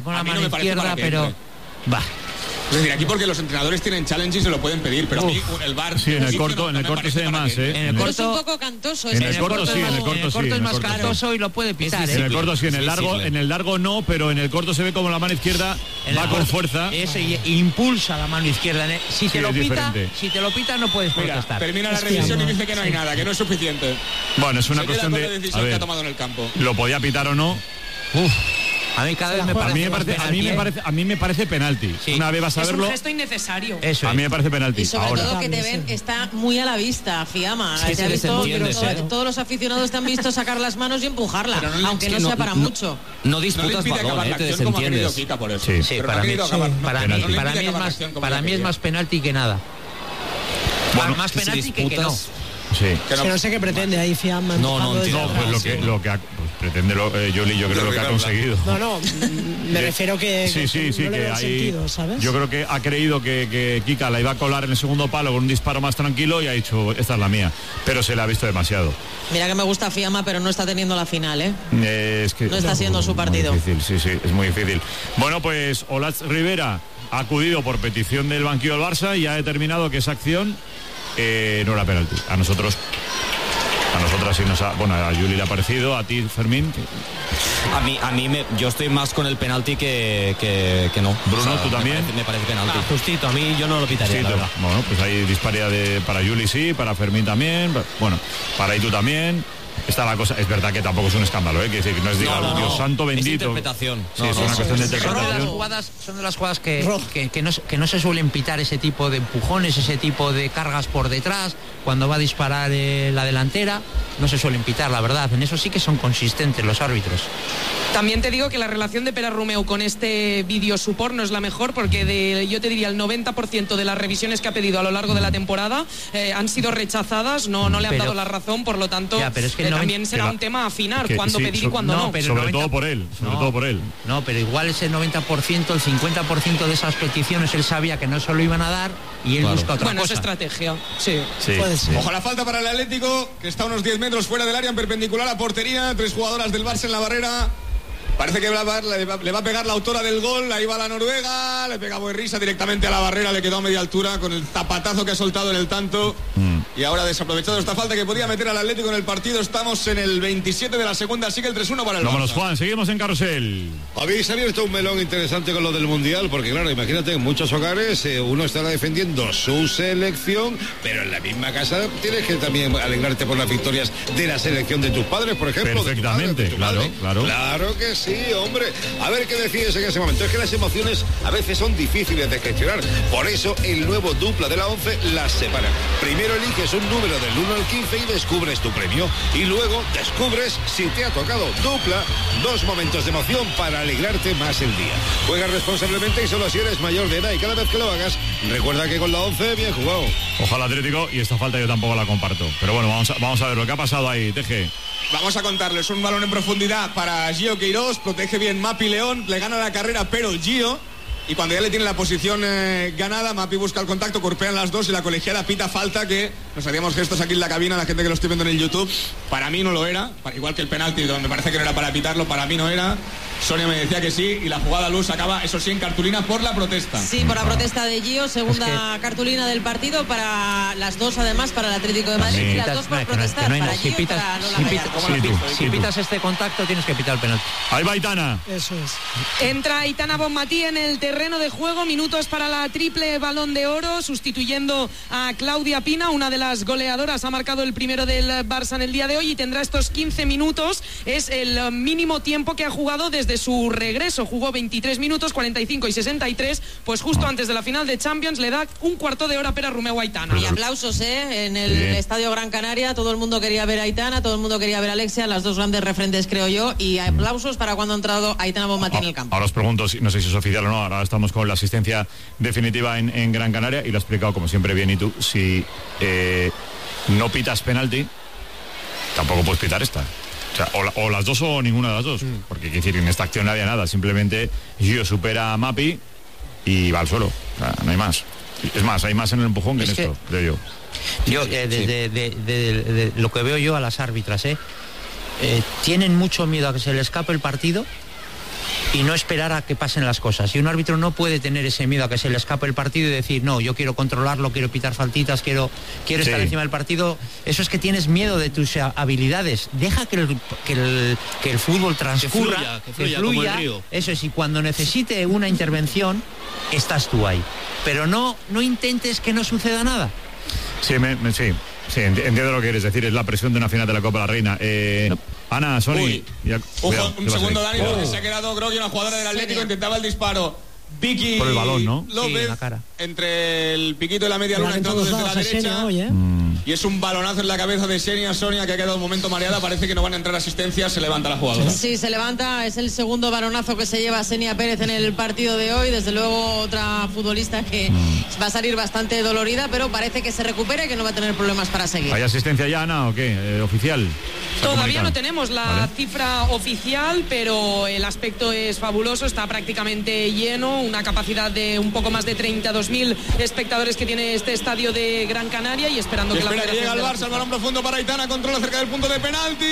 pero. Va. Es decir, aquí porque los entrenadores tienen challenge y se lo pueden pedir, pero a mí el VAR... Sí, en el corto se ve más, En el corto es un poco cantoso. En el corto es más cantoso y lo puede pitar. En el corto sí, en el largo no, pero en el corto se ve como la mano izquierda va con fuerza. Eso, y impulsa la mano izquierda. Si te lo pita no puedes protestar. Termina la revisión y dice que no hay nada, que no es suficiente. Bueno, es una cuestión de... decisión que ha tomado en el campo. ¿Lo podía pitar o no? A mí cada vez me parece a mí me parece penalti. Sí. Una vez vas a verlo. Es un gesto innecesario. Eso a mí me parece penalti. Y sobre todo que te ven, está muy a la vista, Fiamma. Todos los aficionados te han visto sacar las manos y empujarla, aunque no sea para mucho. No disputas balón, te desentiendes. Para mí es más penalti que nada. Bueno, más penalti que no. Sí. Que no sé qué pretende ahí Fiamma. Pues lo que pretende Yoli, yo creo lo que ha conseguido. No, me refiero que no le veo sentido, ¿sabes? Yo creo que ha creído que Kika la iba a colar en el segundo palo con un disparo más tranquilo y ha dicho, esta es la mía, pero se la ha visto demasiado. Mira que me gusta Fiamma, pero no está teniendo la final, Es que no está siendo su partido. Difícil, sí, es muy difícil. Bueno, pues Olatz Rivera ha acudido por petición del banquillo del Barça y ha determinado que esa acción no era penalti. A nosotras sí nos ha... Bueno, a Yuli le ha parecido, a ti, Fermín. Yo estoy más con el penalti que no. Bruno, ¿tú también? Me parece penalti. Justito, a mí yo no lo pitaría. Bueno, pues hay disparidad para Yuli sí, para Fermín también, bueno, para Itu también. Está la cosa, es verdad que tampoco es un escándalo, que decir, que no es Dios santo bendito. Es interpretación. Sí, es una cuestión de interpretación. Son de las jugadas que no se suelen pitar ese tipo de empujones, ese tipo de cargas por detrás, cuando va a disparar la delantera, no se suelen pitar, la verdad. En eso sí que son consistentes los árbitros. También te digo que la relación de Pere Romeu con este vídeo support no es la mejor, porque yo te diría el 90% de las revisiones que ha pedido a lo largo de la temporada han sido rechazadas, no le han dado la razón, por lo tanto también será un tema a afinar, cuándo pedir y cuándo no. Pero sobre todo por él. No, pero igual ese 90%, el 50% de esas peticiones él sabía que no se lo iban a dar y él busca otra cosa. Bueno, es estrategia, sí. Puede ser. Ojo, la falta para el Atlético, que está a unos 10 metros fuera del área, en perpendicular a portería, 3 jugadoras del Barça en la barrera. Parece que le va a pegar la autora del gol. Ahí va la noruega, le pega Buenrisa directamente a la barrera, le quedó a media altura con el zapatazo que ha soltado en el tanto. Y ahora desaprovechado esta falta que podía meter al Atlético en el partido. Estamos en el 27 de la segunda, sigue el 3-1 para el Vámonos, Barça. Juan, seguimos en Carrusel. Habéis abierto un melón interesante con lo del Mundial, porque claro, imagínate, en muchos hogares uno estará defendiendo su selección, pero en la misma casa tienes que también alegrarte por las victorias de la selección de tus padres, por ejemplo. Perfectamente, claro. Claro que sí, hombre. A ver qué decides en ese momento. Es que las emociones a veces son difíciles de gestionar. Por eso el nuevo dupla de la 11 las separa. Primero eliges un número del 1 al 15 y descubres tu premio. Y luego descubres si te ha tocado dupla. 2 momentos de emoción para alegrarte más el día. Juega responsablemente y solo si eres mayor de edad. Y cada vez que lo hagas, recuerda que con la 11, bien jugado. Ojalá Atlético, y esta falta yo tampoco la comparto. Pero bueno, vamos a ver lo que ha pasado ahí, Teje. Vamos a contarles un balón en profundidad para Gio Queiroz, protege bien Mapi León, le gana la carrera pero Gio, y cuando ya le tiene la posición ganada, Mapi busca el contacto, golpean las dos y la colegiada pita falta, que nos hacíamos gestos aquí en la cabina, la gente que lo estoy viendo en el YouTube, para mí no lo era, igual que el penalti donde parece que no era para pitarlo, para mí no era. Sonia me decía que sí, y la jugada luz acaba, eso sí, en cartulina por la protesta. Sí, por la protesta de Gio, segunda cartulina del partido para las dos, además, para el Atlético de Madrid, y las dos por protestar, para Gio y para Lola Gallardo. Si pitas este contacto, tienes que pitar el penalti. Ahí va Aitana. Eso es. Entra Aitana Bonmatí en el terreno de juego, minutos para la triple Balón de Oro, sustituyendo a Claudia Pina, una de las goleadoras, ha marcado el primero del Barça en el día de hoy y tendrá estos 15 minutos, es el mínimo tiempo que ha jugado desde su regreso, jugó 23 minutos, 45 y 63, pues justo antes de la final de Champions le da un cuarto de hora para Romeu Aitana. Y aplausos, en el Estadio Gran Canaria, todo el mundo quería ver a Aitana, todo el mundo quería ver a Alexia, las dos grandes referentes creo yo, y aplausos para cuando ha entrado Aitana Bonmatí en el campo. Ahora os pregunto, no sé si es oficial o no, ahora estamos con la asistencia definitiva en Gran Canaria y lo ha explicado como siempre bien, y tú, si no pitas penalti, tampoco puedes pitar esta. O sea, o las dos o ninguna de las dos. Porque quiere decir, en esta acción no había nada. Simplemente Gio supera a Mapi y va al suelo. O sea, no hay más. Es más, hay más en el empujón que en esto, creo yo. Yo, de lo que veo yo a las árbitras, tienen mucho miedo a que se le escape el partido y no esperar a que pasen las cosas. Y un árbitro no puede tener ese miedo a que se le escape el partido y decir, no, yo quiero controlarlo, quiero pitar faltitas, quiero estar encima del partido. Eso es que tienes miedo de tus habilidades. Deja que el fútbol transcurra, que fluya como el río. Eso es, y cuando necesite una intervención, estás tú ahí. Pero no intentes que no suceda nada. Sí, sí, entiendo lo que quieres decir. Es la presión de una final de la Copa de la Reina. Ana, Sony. Un segundo, Dani, porque se ha quedado Grogui, una jugadora del Atlético, intentaba el disparo. Vicky por el balón, ¿no? López, sí, en la cara. Entre el piquito y la media luna, entrando desde la derecha. Hoy, Y es un balonazo en la cabeza de Sonia, que ha quedado un momento mareada. Parece que no van a entrar asistencias. Se levanta la jugadora. Sí, se levanta. Es el segundo balonazo que se lleva Senia Pérez en el partido de hoy. Desde luego, otra futbolista que va a salir bastante dolorida, pero parece que se recupera y que no va a tener problemas para seguir. ¿Hay asistencia ya, Ana, o qué? ¿Oficial? Todavía no tenemos la cifra oficial, pero el aspecto es fabuloso. Está prácticamente lleno. Una capacidad de un poco más de 32.000 espectadores que tiene este estadio de Gran Canaria y esperando que llega el Barça, el balón profundo para Aitana, controla cerca del punto de penalti,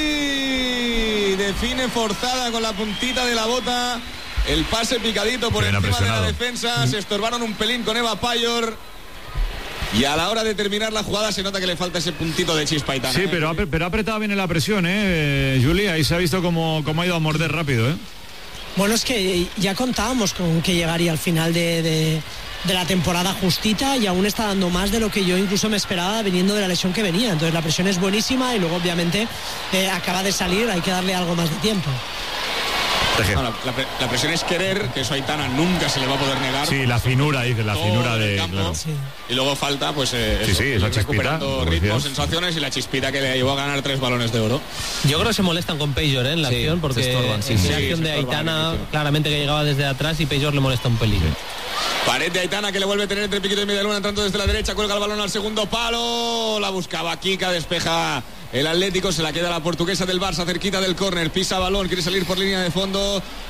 define forzada con la puntita de la bota, el pase picadito por encima de la defensa, se estorbaron un pelín con Eva Payor y a la hora de terminar la jugada se nota que le falta ese puntito de chispa a Aitana. Sí, pero ha apretado bien en la presión, Julia, ahí se ha visto cómo ha ido a morder rápido, Bueno, es que ya contábamos con que llegaría al final de la temporada justita y aún está dando más de lo que yo incluso me esperaba viniendo de la lesión que venía. Entonces la presión es buenísima y luego obviamente acaba de salir, hay que darle algo más de tiempo. No, la presión es querer, que eso a Aitana nunca se le va a poder negar. Sí, la finura, dice, la finura de campo, claro. Sí. Y luego falta, pues, esa recuperando ritmos, sensaciones y la chispita que le llevó a ganar 3 balones de oro. Yo creo que se molestan con Pejor en la acción, porque estorban, la acción de Aitana claramente que llegaba desde atrás y Pejor le molesta un pelín. Pared de Aitana que le vuelve a tener entre piquito y media luna, entrando desde la derecha, cuelga el balón al segundo palo, la buscaba Kika, despeja el Atlético, se la queda la portuguesa del Barça cerquita del córner, pisa balón, quiere salir por línea de fondo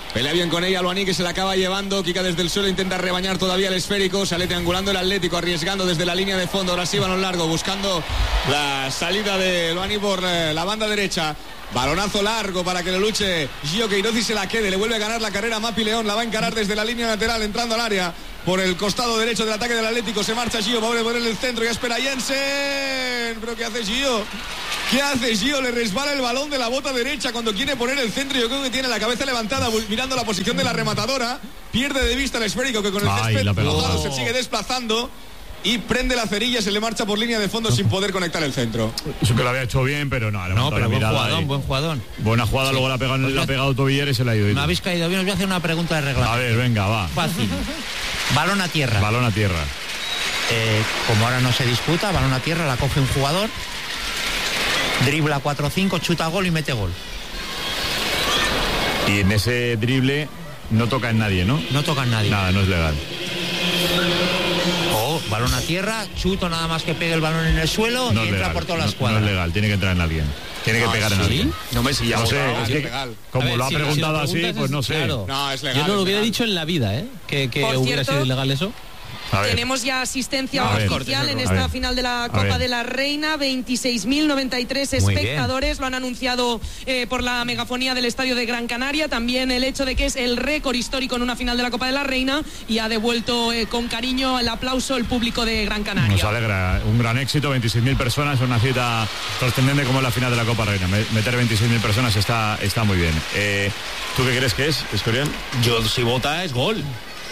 Pelea bien con ella Loani, que se la acaba llevando. Kika desde el suelo intenta rebañar todavía el esférico. Sale triangulando el Atlético, arriesgando desde la línea de fondo. Ahora sí, balón largo, buscando la salida de Loani por la banda derecha. Balonazo largo para que lo luche Gio Queiroz y se la quede. Le vuelve a ganar la carrera Mapi León. La va a encarar desde la línea lateral, entrando al área por el costado derecho del ataque del Atlético. Se marcha Gio, va a poner el centro. Ya espera Jensen. ¿Pero qué hace Gio? ¿Qué hace Gio? Le resbala el balón de la bota derecha cuando quiere poner el centro. Yo creo que tiene la cabeza levantada mirando la posición de la rematadora. Pierde de vista el esférico, que con el césped mojado se sigue desplazando. Y prende la cerilla, se le marcha por línea de fondo sin poder conectar el centro. Eso que lo había hecho bien, pero no. No, pero buen jugadón. Buena jugada, sí. Luego la ha pegado Tobiller y se la ha ido. No habéis caído bien, os voy a hacer una pregunta de reglamento. A ver, venga, va. Fácil. Balón a tierra. Balón a tierra. Como ahora no se disputa, balón a tierra, la coge un jugador, dribla 4-5, chuta gol y mete gol. Y en ese drible no toca en nadie, ¿no? No toca en nadie. Nada, no es legal. Balón a tierra, chuto nada más que pegue el balón en el suelo no y entra legal, por toda la escuadra. No es legal, tiene que entrar en alguien. Tiene que pegar en alguien. No me sigas. No sé, es que legal. Como ver, lo ha preguntado así, pues no sé. Claro. No, es legal. Yo no lo hubiera dicho en la vida, que hubiera sido ilegal eso. Tenemos ya asistencia oficial en esta final de la Copa de la Reina. 26.093 espectadores. Lo han anunciado por la megafonía del estadio de Gran Canaria. También el hecho de que es el récord histórico en una final de la Copa de la Reina. Y ha devuelto con cariño el aplauso el público de Gran Canaria. Nos alegra. Un gran éxito. 26.000 personas. Una cita trascendente como la final de la Copa Reina. Meter 26.000 personas está muy bien. ¿Tú qué crees que es, Escorial? Yo, si vota, es gol.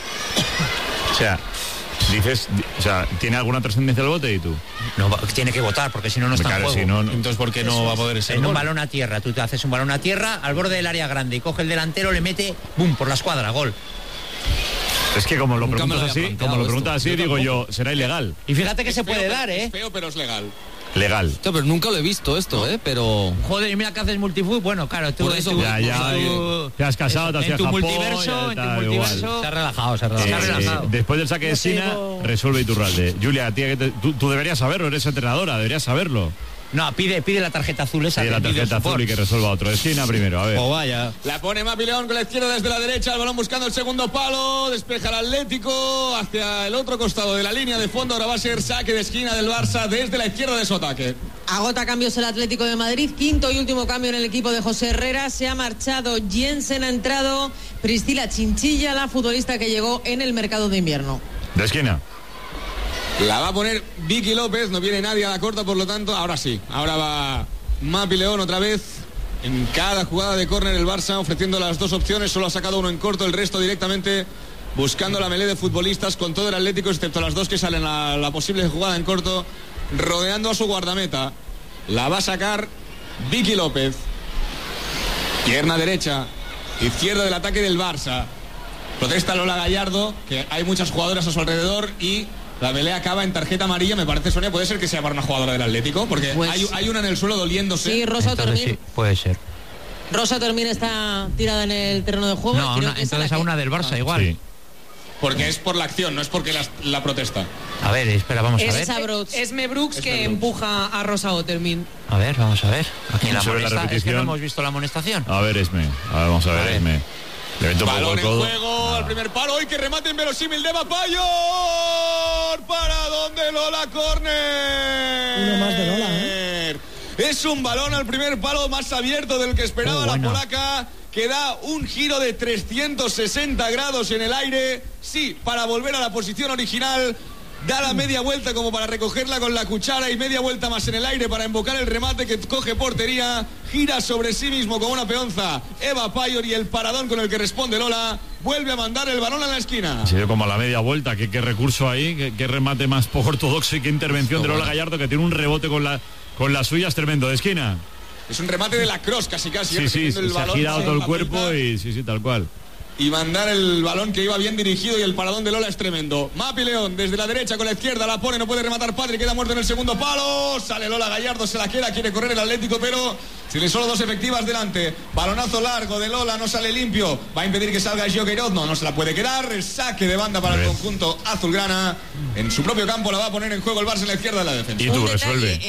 O sea... Dices, o sea, ¿tiene alguna trascendencia el voto y tú? No, tiene que votar, porque si no, no está en juego. Si no, entonces, ¿por qué no va a poder ser en gol? Un balón a tierra, tú te haces un balón a tierra al borde del área grande y coge el delantero, le mete, ¡bum!, por la escuadra, gol. Es que como lo preguntas así, digo yo, será ilegal. Y fíjate que se puede dar, Es feo, pero es legal. Legal. Pero nunca lo he visto esto, pero... Joder, mira que haces multifood. Bueno, claro, tú... Por eso, te has casado, te has ido a Japón... En tu multiverso... Se ha relajado. Después del saque de esquina, resuelve Iturralde. Julia, tú deberías saberlo, eres entrenadora, deberías saberlo. No, pide la tarjeta azul esa. Pide la tarjeta azul y que resuelva otro. Esquina primero, a ver. O vaya. La pone Mapi León con la izquierda desde la derecha. El balón buscando el segundo palo. Despeja el Atlético hacia el otro costado de la línea de fondo. Ahora va a ser saque de esquina del Barça desde la izquierda de su ataque. Agota cambios el Atlético de Madrid. Quinto y último cambio en el equipo de José Herrera. Se ha marchado Jensen, ha entrado Priscila Chinchilla, la futbolista que llegó en el mercado de invierno. De esquina. La va a poner Vicky López, no viene nadie a la corta, por lo tanto, ahora sí. Ahora va Mapi León otra vez. En cada jugada de córner el Barça ofreciendo las dos opciones, solo ha sacado uno en corto, el resto directamente buscando la melee de futbolistas con todo el Atlético, excepto las dos que salen a la posible jugada en corto, rodeando a su guardameta. La va a sacar Vicky López. Pierna derecha, izquierda del ataque del Barça. Protesta Lola Gallardo, que hay muchas jugadoras a su alrededor y... La pelea acaba en tarjeta amarilla, me parece, Sonia, puede ser que sea para una jugadora del Atlético, porque pues, hay una en el suelo doliéndose. Sí, Rosa Termín. Sí, puede ser. Rosa Termín está tirada en el terreno de juego. No, entonces a una del Barça igual. Sí. Porque es por la acción, no es porque la protesta. A ver, espera, vamos a ver. Es Mebrooks que empuja a Rosa Otermin. A ver, vamos a ver. Aquí la amonestación. Es que no hemos visto la amonestación. A ver, Esme. A ver, vamos a ver, Esme. Balón en juego, al primer palo, y que remate inverosímil de Bapayor. ¿Para dónde Lola? Córner. Uno más de Lola, Es un balón al primer palo más abierto del que esperaba la polaca, que da un giro de 360 grados en el aire. Sí, para volver a la posición original. Da la media vuelta como para recogerla con la cuchara y media vuelta más en el aire para invocar el remate que coge portería. Gira sobre sí mismo como una peonza Eva Payor y el paradón con el que responde Lola. Vuelve a mandar el balón a la esquina. Sí, como a la media vuelta. Qué recurso ahí, qué remate más poco ortodoxo y qué intervención de Lola Gallardo, que tiene un rebote con la suya, es tremendo, de esquina. Es un remate de la cross casi. Sí, se ha girado todo el cuerpo y sí, tal cual. y mandar el balón que iba bien dirigido, y el paradón de Lola es tremendo. Mapi León desde la derecha con la izquierda, la pone, no puede rematar Patri, queda muerto en el segundo quiere sale Lola Gallardo, se la quiere correr el Atlético, pero tiene solo 2 efectivas delante. Balonazo largo de Lola, no sale limpio, va a impedir que salga Gio Queiroz, no se la puede quedar. El saque de banda para el conjunto azulgrana, en su propio campo la va a poner en juego el Barça en la izquierda de la defensa. Y tú resuelve.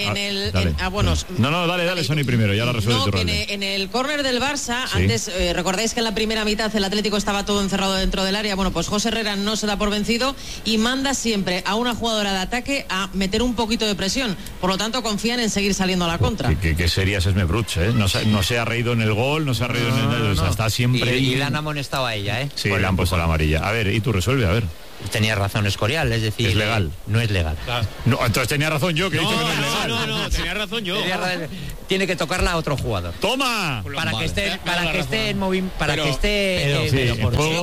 Dale, Sony primero, ya la resuelve tu rol. En el córner del Barça, antes recordáis que en la primera mitad el Atlético estaba todo encerrado dentro del área. Bueno, pues José Herrera no se da por vencido y manda siempre a una jugadora de ataque a meter un poquito de presión. Por lo tanto, confían en seguir saliendo a la contra. Que sería Esme Bruch, ¿eh? No se ha reído en el gol, no se ha reído en el... O sea, está siempre... Y le han amonestado a ella, ¿eh? Sí, le han puesto la amarilla. A ver, y tú resuelve, a ver. Tenía razón Escorial, es decir... ¿Es legal? No es legal. Claro. No, entonces tenía razón yo, que he dicho que no es legal. No, tenía razón yo. Tiene que tocarla a otro jugador. ¡Toma! Para que esté en movimiento... Para que esté...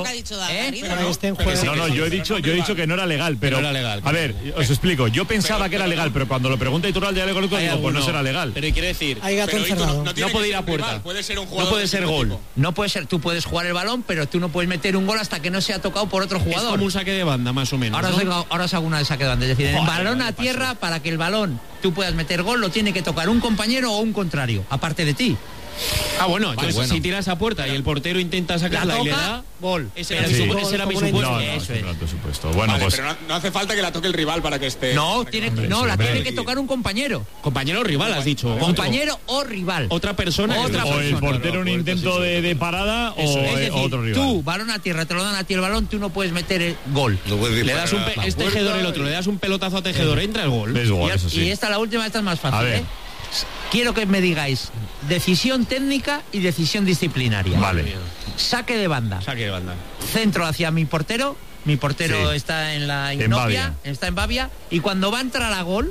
No, yo he dicho que no era legal, pero... No era legal, a ver, os explico. Yo pensaba que era legal, pero cuando lo pregunta Iturral de Aleco, digo, pues no será legal. Pero quiere decir... Hay gato encerrado. No puede ir a puerta. Puede ser un jugador. No puede ser gol. No puede ser. Tú puedes jugar el balón, pero tú no puedes meter un gol hasta que no sea tocado por otro jugador. Es como un saque de banda, más o menos. Ahora os hago una de saque de banda. Es decir, el balón a tierra, para que el balón tú puedas meter gol, lo tiene que tocar un compañero o un contrario, aparte de ti. Bueno, si tiras a puerta y el portero intenta sacarla y le da gol. Ese era mi supuesto. Eso es tu supuesto. Bueno, vale, pues... pero no hace falta que la toque el rival para que esté... La tiene que tocar un compañero. Compañero o rival, has dicho. Compañero o rival. Otra persona. O el portero un intento de parada o otro rival. Tú, balón a tierra, te lo dan a ti el balón, tú no puedes meter el gol. Le das es Tejedor el otro, le das un pelotazo a Tejedor, entra el gol. Y esta, la última, esta es más fácil, ¿eh? Quiero que me digáis decisión técnica y decisión disciplinaria. Vale. Saque de banda. Centro hacia mi portero. Mi portero está en la Innovia, está en Bavia. Y cuando va a entrar a gol,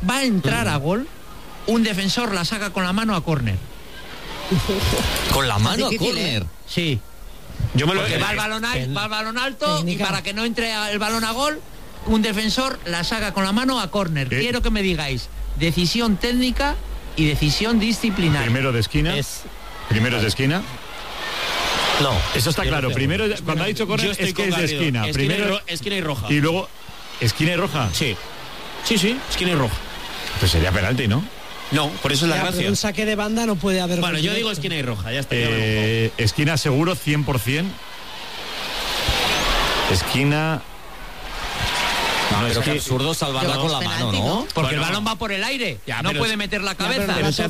un defensor la saca con la mano a córner. ¿Con la mano a córner? Sí. Porque va el balón alto y para que no entre el balón a gol, un defensor la saca con la mano a córner. Quiero que me digáis decisión técnica y decisión disciplinaria. Primero de esquina. Primero es de esquina. No. Eso está claro. Primero, cuando ha dicho córner, es que es de esquina. Primero esquina y roja. Y luego, ¿esquina y roja? Sí, esquina y roja. Pues sería penalti, ¿no? No, por eso es la gracia. Pero un saque de banda no puede haber... Bueno, yo digo esquina y roja, ya está. Esquina seguro, 100%. Esquina... pero que absurdo salvarla con la mano, ¿no? Porque el balón va por el aire, no puede meter la cabeza. Pero si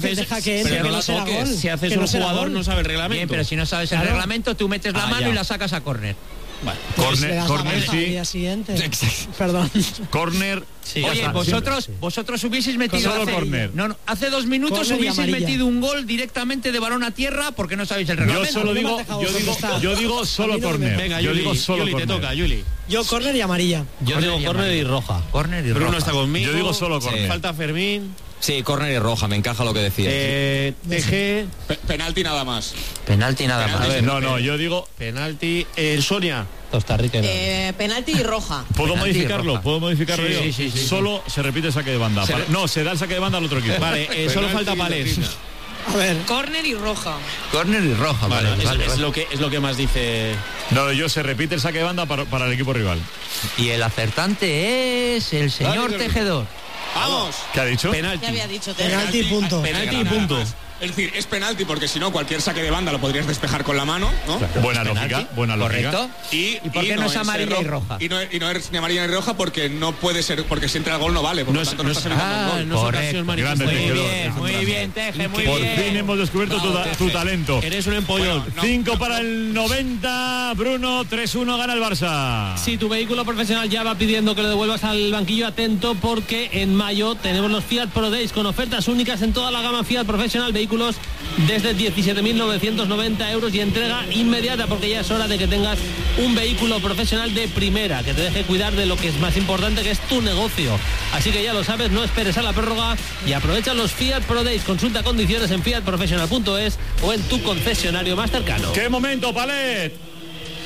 haces un jugador no sabe el reglamento. Bien, pero si no sabes el reglamento, tú metes la mano y la sacas a córner. Vale. Corner sí. Perdón. Corner. Sí, oye, vosotros hubieseis metido hace 2 minutos hubieseis metido un gol directamente de balón a tierra porque no sabéis el reglamento. Yo digo solo corner. Venga, Yuli, te toca, Yuli. Yo córner y amarilla. Yo digo córner y roja. Bruno está conmigo. Yo digo solo córner. Falta Fermín. Sí, córner y roja, me encaja lo que decía. TG. Penalti nada más. Penalti nada más. A ver, no, yo digo penalti. Sonia. Costa Rica. Penalti y roja. ¿Puedo modificarlo? yo? Sí. Solo se repite el saque de banda. No, se da el saque de banda al otro equipo. Vale, solo falta Palés. A ver. Córner y roja. Córner y roja, vale. Es lo que más dice. No, se repite el saque de banda para el equipo rival. Y el acertante es el señor Tejedor. ¡Vamos! ¿Qué ha dicho? ¿Qué había dicho? Penalti y punto. Penalti y punto. Es decir, es penalti porque si no, cualquier saque de banda lo podrías despejar con la mano, ¿no? Claro. Buena lógica. Correcto. ¿Y por qué no es amarilla y roja? Y no es ni amarilla ni roja porque no puede ser, porque si entra el gol no vale, por lo tanto no estás evitando un gol. Muy bien, Teje, muy por bien. Por fin hemos descubierto tu talento. Eres un empollón. 5 para el 90, Bruno, 3-1 gana el Barça. Si tu vehículo profesional ya va pidiendo que lo devuelvas al banquillo, atento porque en mayo tenemos los Fiat Pro Days con ofertas únicas en toda la gama Fiat profesional, vehículos desde 17.990 euros y entrega inmediata porque ya es hora de que tengas un vehículo profesional de primera que te deje cuidar de lo que es más importante, que es tu negocio. Así que ya lo sabes, no esperes a la prórroga y aprovecha los Fiat Pro Days. Consulta condiciones en fiatprofesional.es o en tu concesionario más cercano. ¡Qué momento, Palet!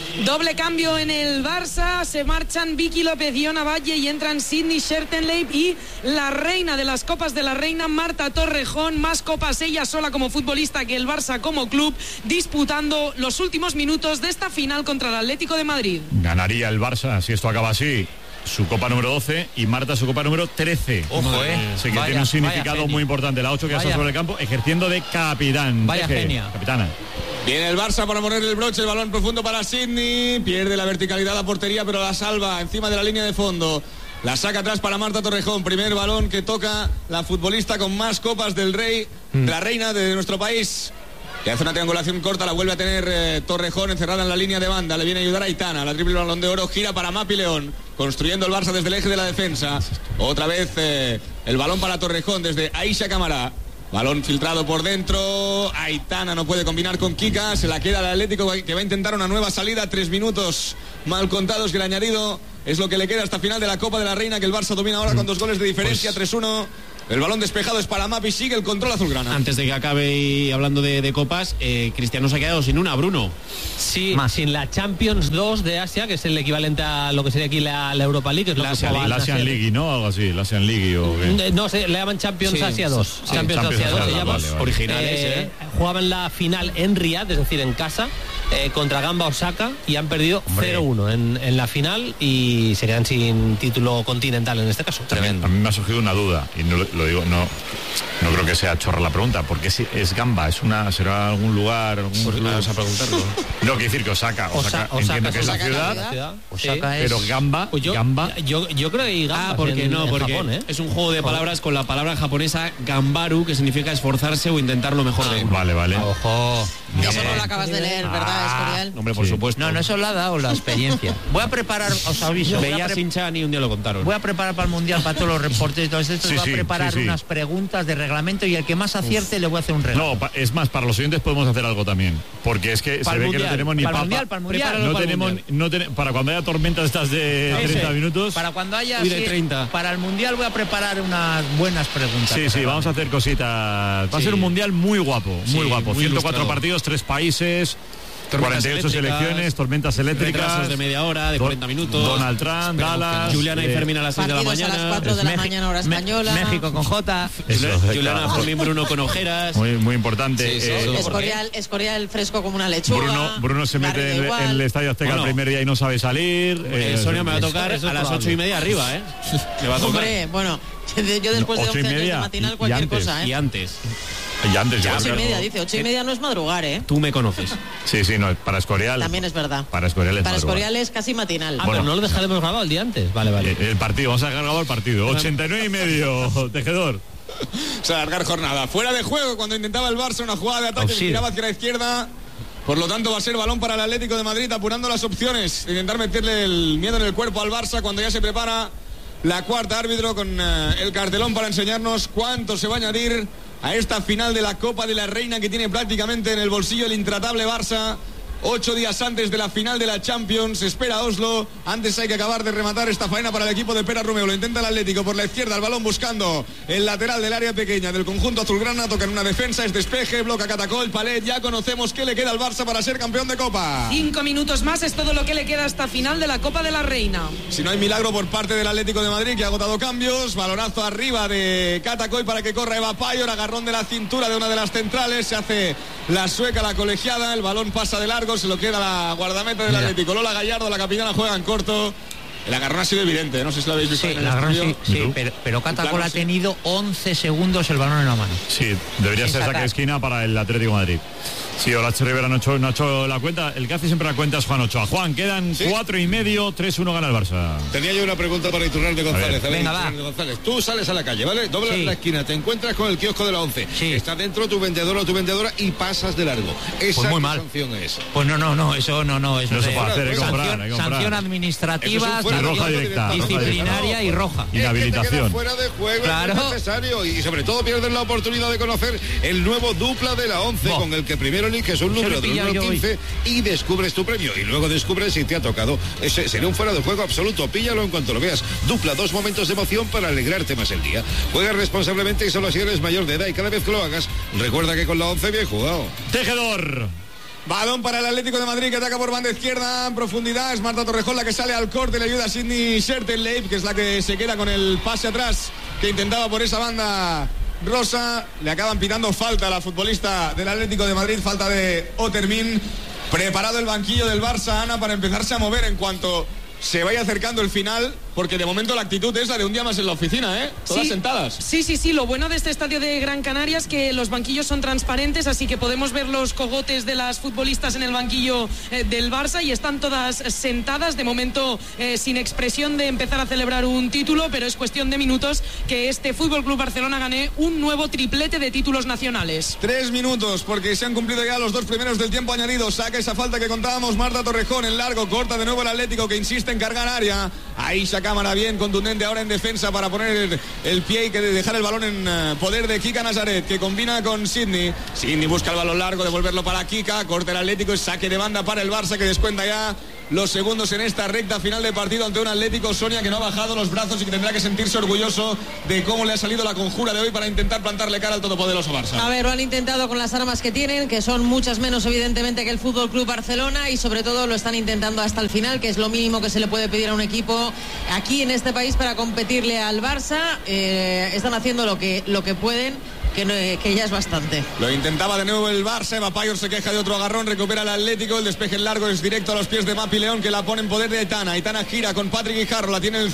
Doble cambio en el Barça, se marchan Vicky López y Ona Valle y entran Sydney Schertenleib y la reina de las Copas de la Reina, Marta Torrejón, más copas ella sola como futbolista que el Barça como club, disputando los últimos minutos de esta final contra el Atlético de Madrid. Ganaría el Barça si esto acaba así su copa número 12 y Marta su copa número 13. Ojo, Así que tiene un significado muy importante. La 8 que está sobre el campo ejerciendo de capitán. Vaya genia. Capitana. Viene el Barça para ponerle el broche, el balón profundo para Sydney, pierde la verticalidad a la portería, pero la salva encima de la línea de fondo. La saca atrás para Marta Torrejón, primer balón que toca la futbolista con más copas del Rey, de la reina de nuestro país. Que hace una triangulación corta, la vuelve a tener Torrejón encerrada en la línea de banda, le viene a ayudar a Aitana, la triple balón de oro, gira para Mapi León, construyendo el Barça desde el eje de la defensa. Otra vez el balón para Torrejón desde Aisha Camará. Balón filtrado por dentro, Aitana no puede combinar con Kika, se la queda el Atlético que va a intentar una nueva salida, 3 minutos mal contados que el añadido es lo que le queda hasta final de la Copa de la Reina, que el Barça domina ahora con 2 goles de diferencia, 3-1. El balón despejado es para Mapi, sigue el control azulgrana. Antes de que acabe y hablando de copas, Cristiano se ha quedado sin una, Bruno. Sí, sin la Champions 2 de Asia, que es el equivalente a lo que sería aquí la Europa League. Que es la Asian League, ¿no? Algo así, la Asian League o qué. No, le llaman Champions Asia 2. Champions Asia 2 se llama. Vale. Originales, Jugaban la final en Riyadh, es decir, en casa, contra Gamba Osaka, y han perdido 0-1 en la final y se quedan sin título continental en este caso. Tremendo. A mí me ha surgido una duda, y no lo digo, no creo que sea chorra la pregunta, porque es Gamba, será algún lugar, pues vamos a preguntarlo. No, quiere decir que Osaka entiendo que es la ciudad, Osaka pero es... Gamba, pues yo creo que Gamba porque Japón, es un juego de palabras con la palabra japonesa Gambaru, que significa esforzarse o intentar lo mejor de uno. Vale. Ojo. Eso no lo acabas de leer, ¿verdad, Escorial? Hombre, por supuesto. No, eso lo ha dado la experiencia. Voy a preparar, os aviso. Veía Sinchan y un día lo contaron. Voy a preparar para el Mundial, para todos los reportes y todo esto. Voy a preparar unas preguntas de reglamento y el que más acierte le voy a hacer un regalo. No, es más, para los oyentes podemos hacer algo también. Porque es que se ve que no tenemos ni para papa. el mundial. Para cuando haya tormentas estas de 30 minutos. Para cuando haya... de 30. Para el Mundial voy a preparar unas buenas preguntas. Sí, vamos a hacer cositas. Va a ser un Mundial muy guapo, muy guapo. 104 ilustrado. Partidos, 3 países. 48 selecciones, tormentas eléctricas, retrasos de media hora, de 40 minutos. Donald Trump, Dallas, Juliana y Fermín a las 6 de la mañana. A las 4 de la mañana hora española. México con J. Juliana Fermín, Bruno con ojeras. Muy importante. Escorial fresco como una lechuga. Bruno se mete en el Estadio Azteca el primer día y no sabe salir. Sonia me va a tocar a las 8:30 arriba, Me va a tocar. Hombre, bueno, yo después de 11 años de matinal cualquier cosa, Y antes. Y antes, 8:30, dice. 8:30 no es madrugar, Tú me conoces. Sí, no, para Escorial. También es verdad. Para Escorial es casi matinal. Pero no lo dejaremos grabado el día antes. Vale. El partido, vamos a dejar grabado el partido. 89,5, Tejedor. O sea, alargar jornada. Fuera de juego cuando intentaba el Barça una jugada de ataque que giraba hacia la izquierda. Por lo tanto, va a ser balón para el Atlético de Madrid, apurando las opciones. Intentar meterle el miedo en el cuerpo al Barça cuando ya se prepara la cuarta árbitro con el cartelón para enseñarnos cuánto se va a añadir a esta final de la Copa de la Reina que tiene prácticamente en el bolsillo el intratable Barça. 8 días antes de la final de la Champions, espera Oslo. Antes hay que acabar de rematar esta faena para el equipo de Pera Romeo. Lo intenta el Atlético por la izquierda, el balón buscando el lateral del área pequeña del conjunto azulgrana. Toca en una defensa, es despeje, bloca Catacol, Palet. Ya conocemos qué le queda al Barça para ser campeón de Copa. 5 minutos más es todo lo que le queda hasta final de la Copa de la Reina. Si no hay milagro por parte del Atlético de Madrid, que ha agotado cambios. Balonazo arriba de Catacol para que corra Eva Payor. Agarrón de la cintura de una de las centrales. Se hace la sueca, la colegiada. El balón pasa de largo. Se lo queda la guardameta del Atlético. Lola Gallardo, la capitana, juega en corto. El agarrón ha sido evidente, no sé si lo habéis visto. Sí, el agarrón sí, pero Catacol ha tenido 11 segundos el balón en la mano. Sí, debería ser saque de esquina para el Atlético de Madrid. Sí, Olache Rivera no ha hecho la cuenta. El que hace siempre la cuenta es Juan Ochoa. Juan, quedan 4,5, 3-1 gana el Barça. Tenía yo una pregunta para Iturralde González. Venga, va. González, tú sales a la calle, ¿vale? Doblas la esquina, te encuentras con el kiosco de la 11. Está dentro tu vendedor o tu vendedora y pasas de largo. ¿Esa pues muy qué mal. sanción es? Pues no, eso no. Eso se puede hacer, hay que comprar. Sanción administrativa, roja directa, disciplinaria y roja. Inhabilitación. Es que fuera de juego, claro. Es necesario. Y sobre todo pierdes la oportunidad de conocer el nuevo dupla de la 11 con el que primero eliges un número del número 15 y descubres tu premio. Y luego descubres si te ha tocado. Ese sería un fuera de juego absoluto. Píllalo en cuanto lo veas. Dupla, 2 momentos de emoción para alegrarte más el día. Juega responsablemente y solo si eres mayor de edad. Y cada vez que lo hagas, recuerda que con la 11 bien jugado. Tejedor. Balón para el Atlético de Madrid que ataca por banda izquierda en profundidad. Es Marta Torrejón la que sale al corte, le ayuda a Sidney Schertenleib, que es la que se queda con el pase atrás que intentaba por esa banda Rosa. Le acaban pitando falta a la futbolista del Atlético de Madrid, falta de Otermin. Preparado el banquillo del Barça, Ana, para empezarse a mover en cuanto se vaya acercando el final, porque de momento la actitud es la de un día más en la oficina, ¿eh? Todas sentadas. Sí. Lo bueno de este estadio de Gran Canaria es que los banquillos son transparentes, así que podemos ver los cogotes de las futbolistas en el banquillo del Barça y están todas sentadas, de momento sin expresión de empezar a celebrar un título, pero es cuestión de minutos que este Fútbol Club Barcelona gane un nuevo triplete de títulos nacionales. 3 minutos, porque se han cumplido ya los 2 primeros del tiempo añadido. Saca esa falta que contábamos, Marta Torrejón en largo, corta de nuevo el Atlético, que insiste en cargar área. Ahí Cámara bien contundente ahora en defensa para poner el pie y que dejar el balón en poder de Kika Nazaret, que combina con Sidney. Sidney busca el balón largo, devolverlo para Kika, corta el Atlético, saque de banda para el Barça, que descuenta ya los segundos en esta recta final de partido ante un Atlético, Sonia, que no ha bajado los brazos y que tendrá que sentirse orgulloso de cómo le ha salido la conjura de hoy para intentar plantarle cara al todopoderoso Barça. A ver, lo han intentado con las armas que tienen, que son muchas menos evidentemente que el Fútbol Club Barcelona, y sobre todo lo están intentando hasta el final, que es lo mínimo que se le puede pedir a un equipo aquí en este país para competirle al Barça. Están haciendo lo que pueden, que ya es bastante. Lo intentaba de nuevo el Barça. Eva Payor se queja de otro agarrón, recupera el Atlético, el despeje en largo es directo a los pies de Mapi León, que la pone en poder de Aitana. Aitana gira con Patrick Guijarro, la tiene en el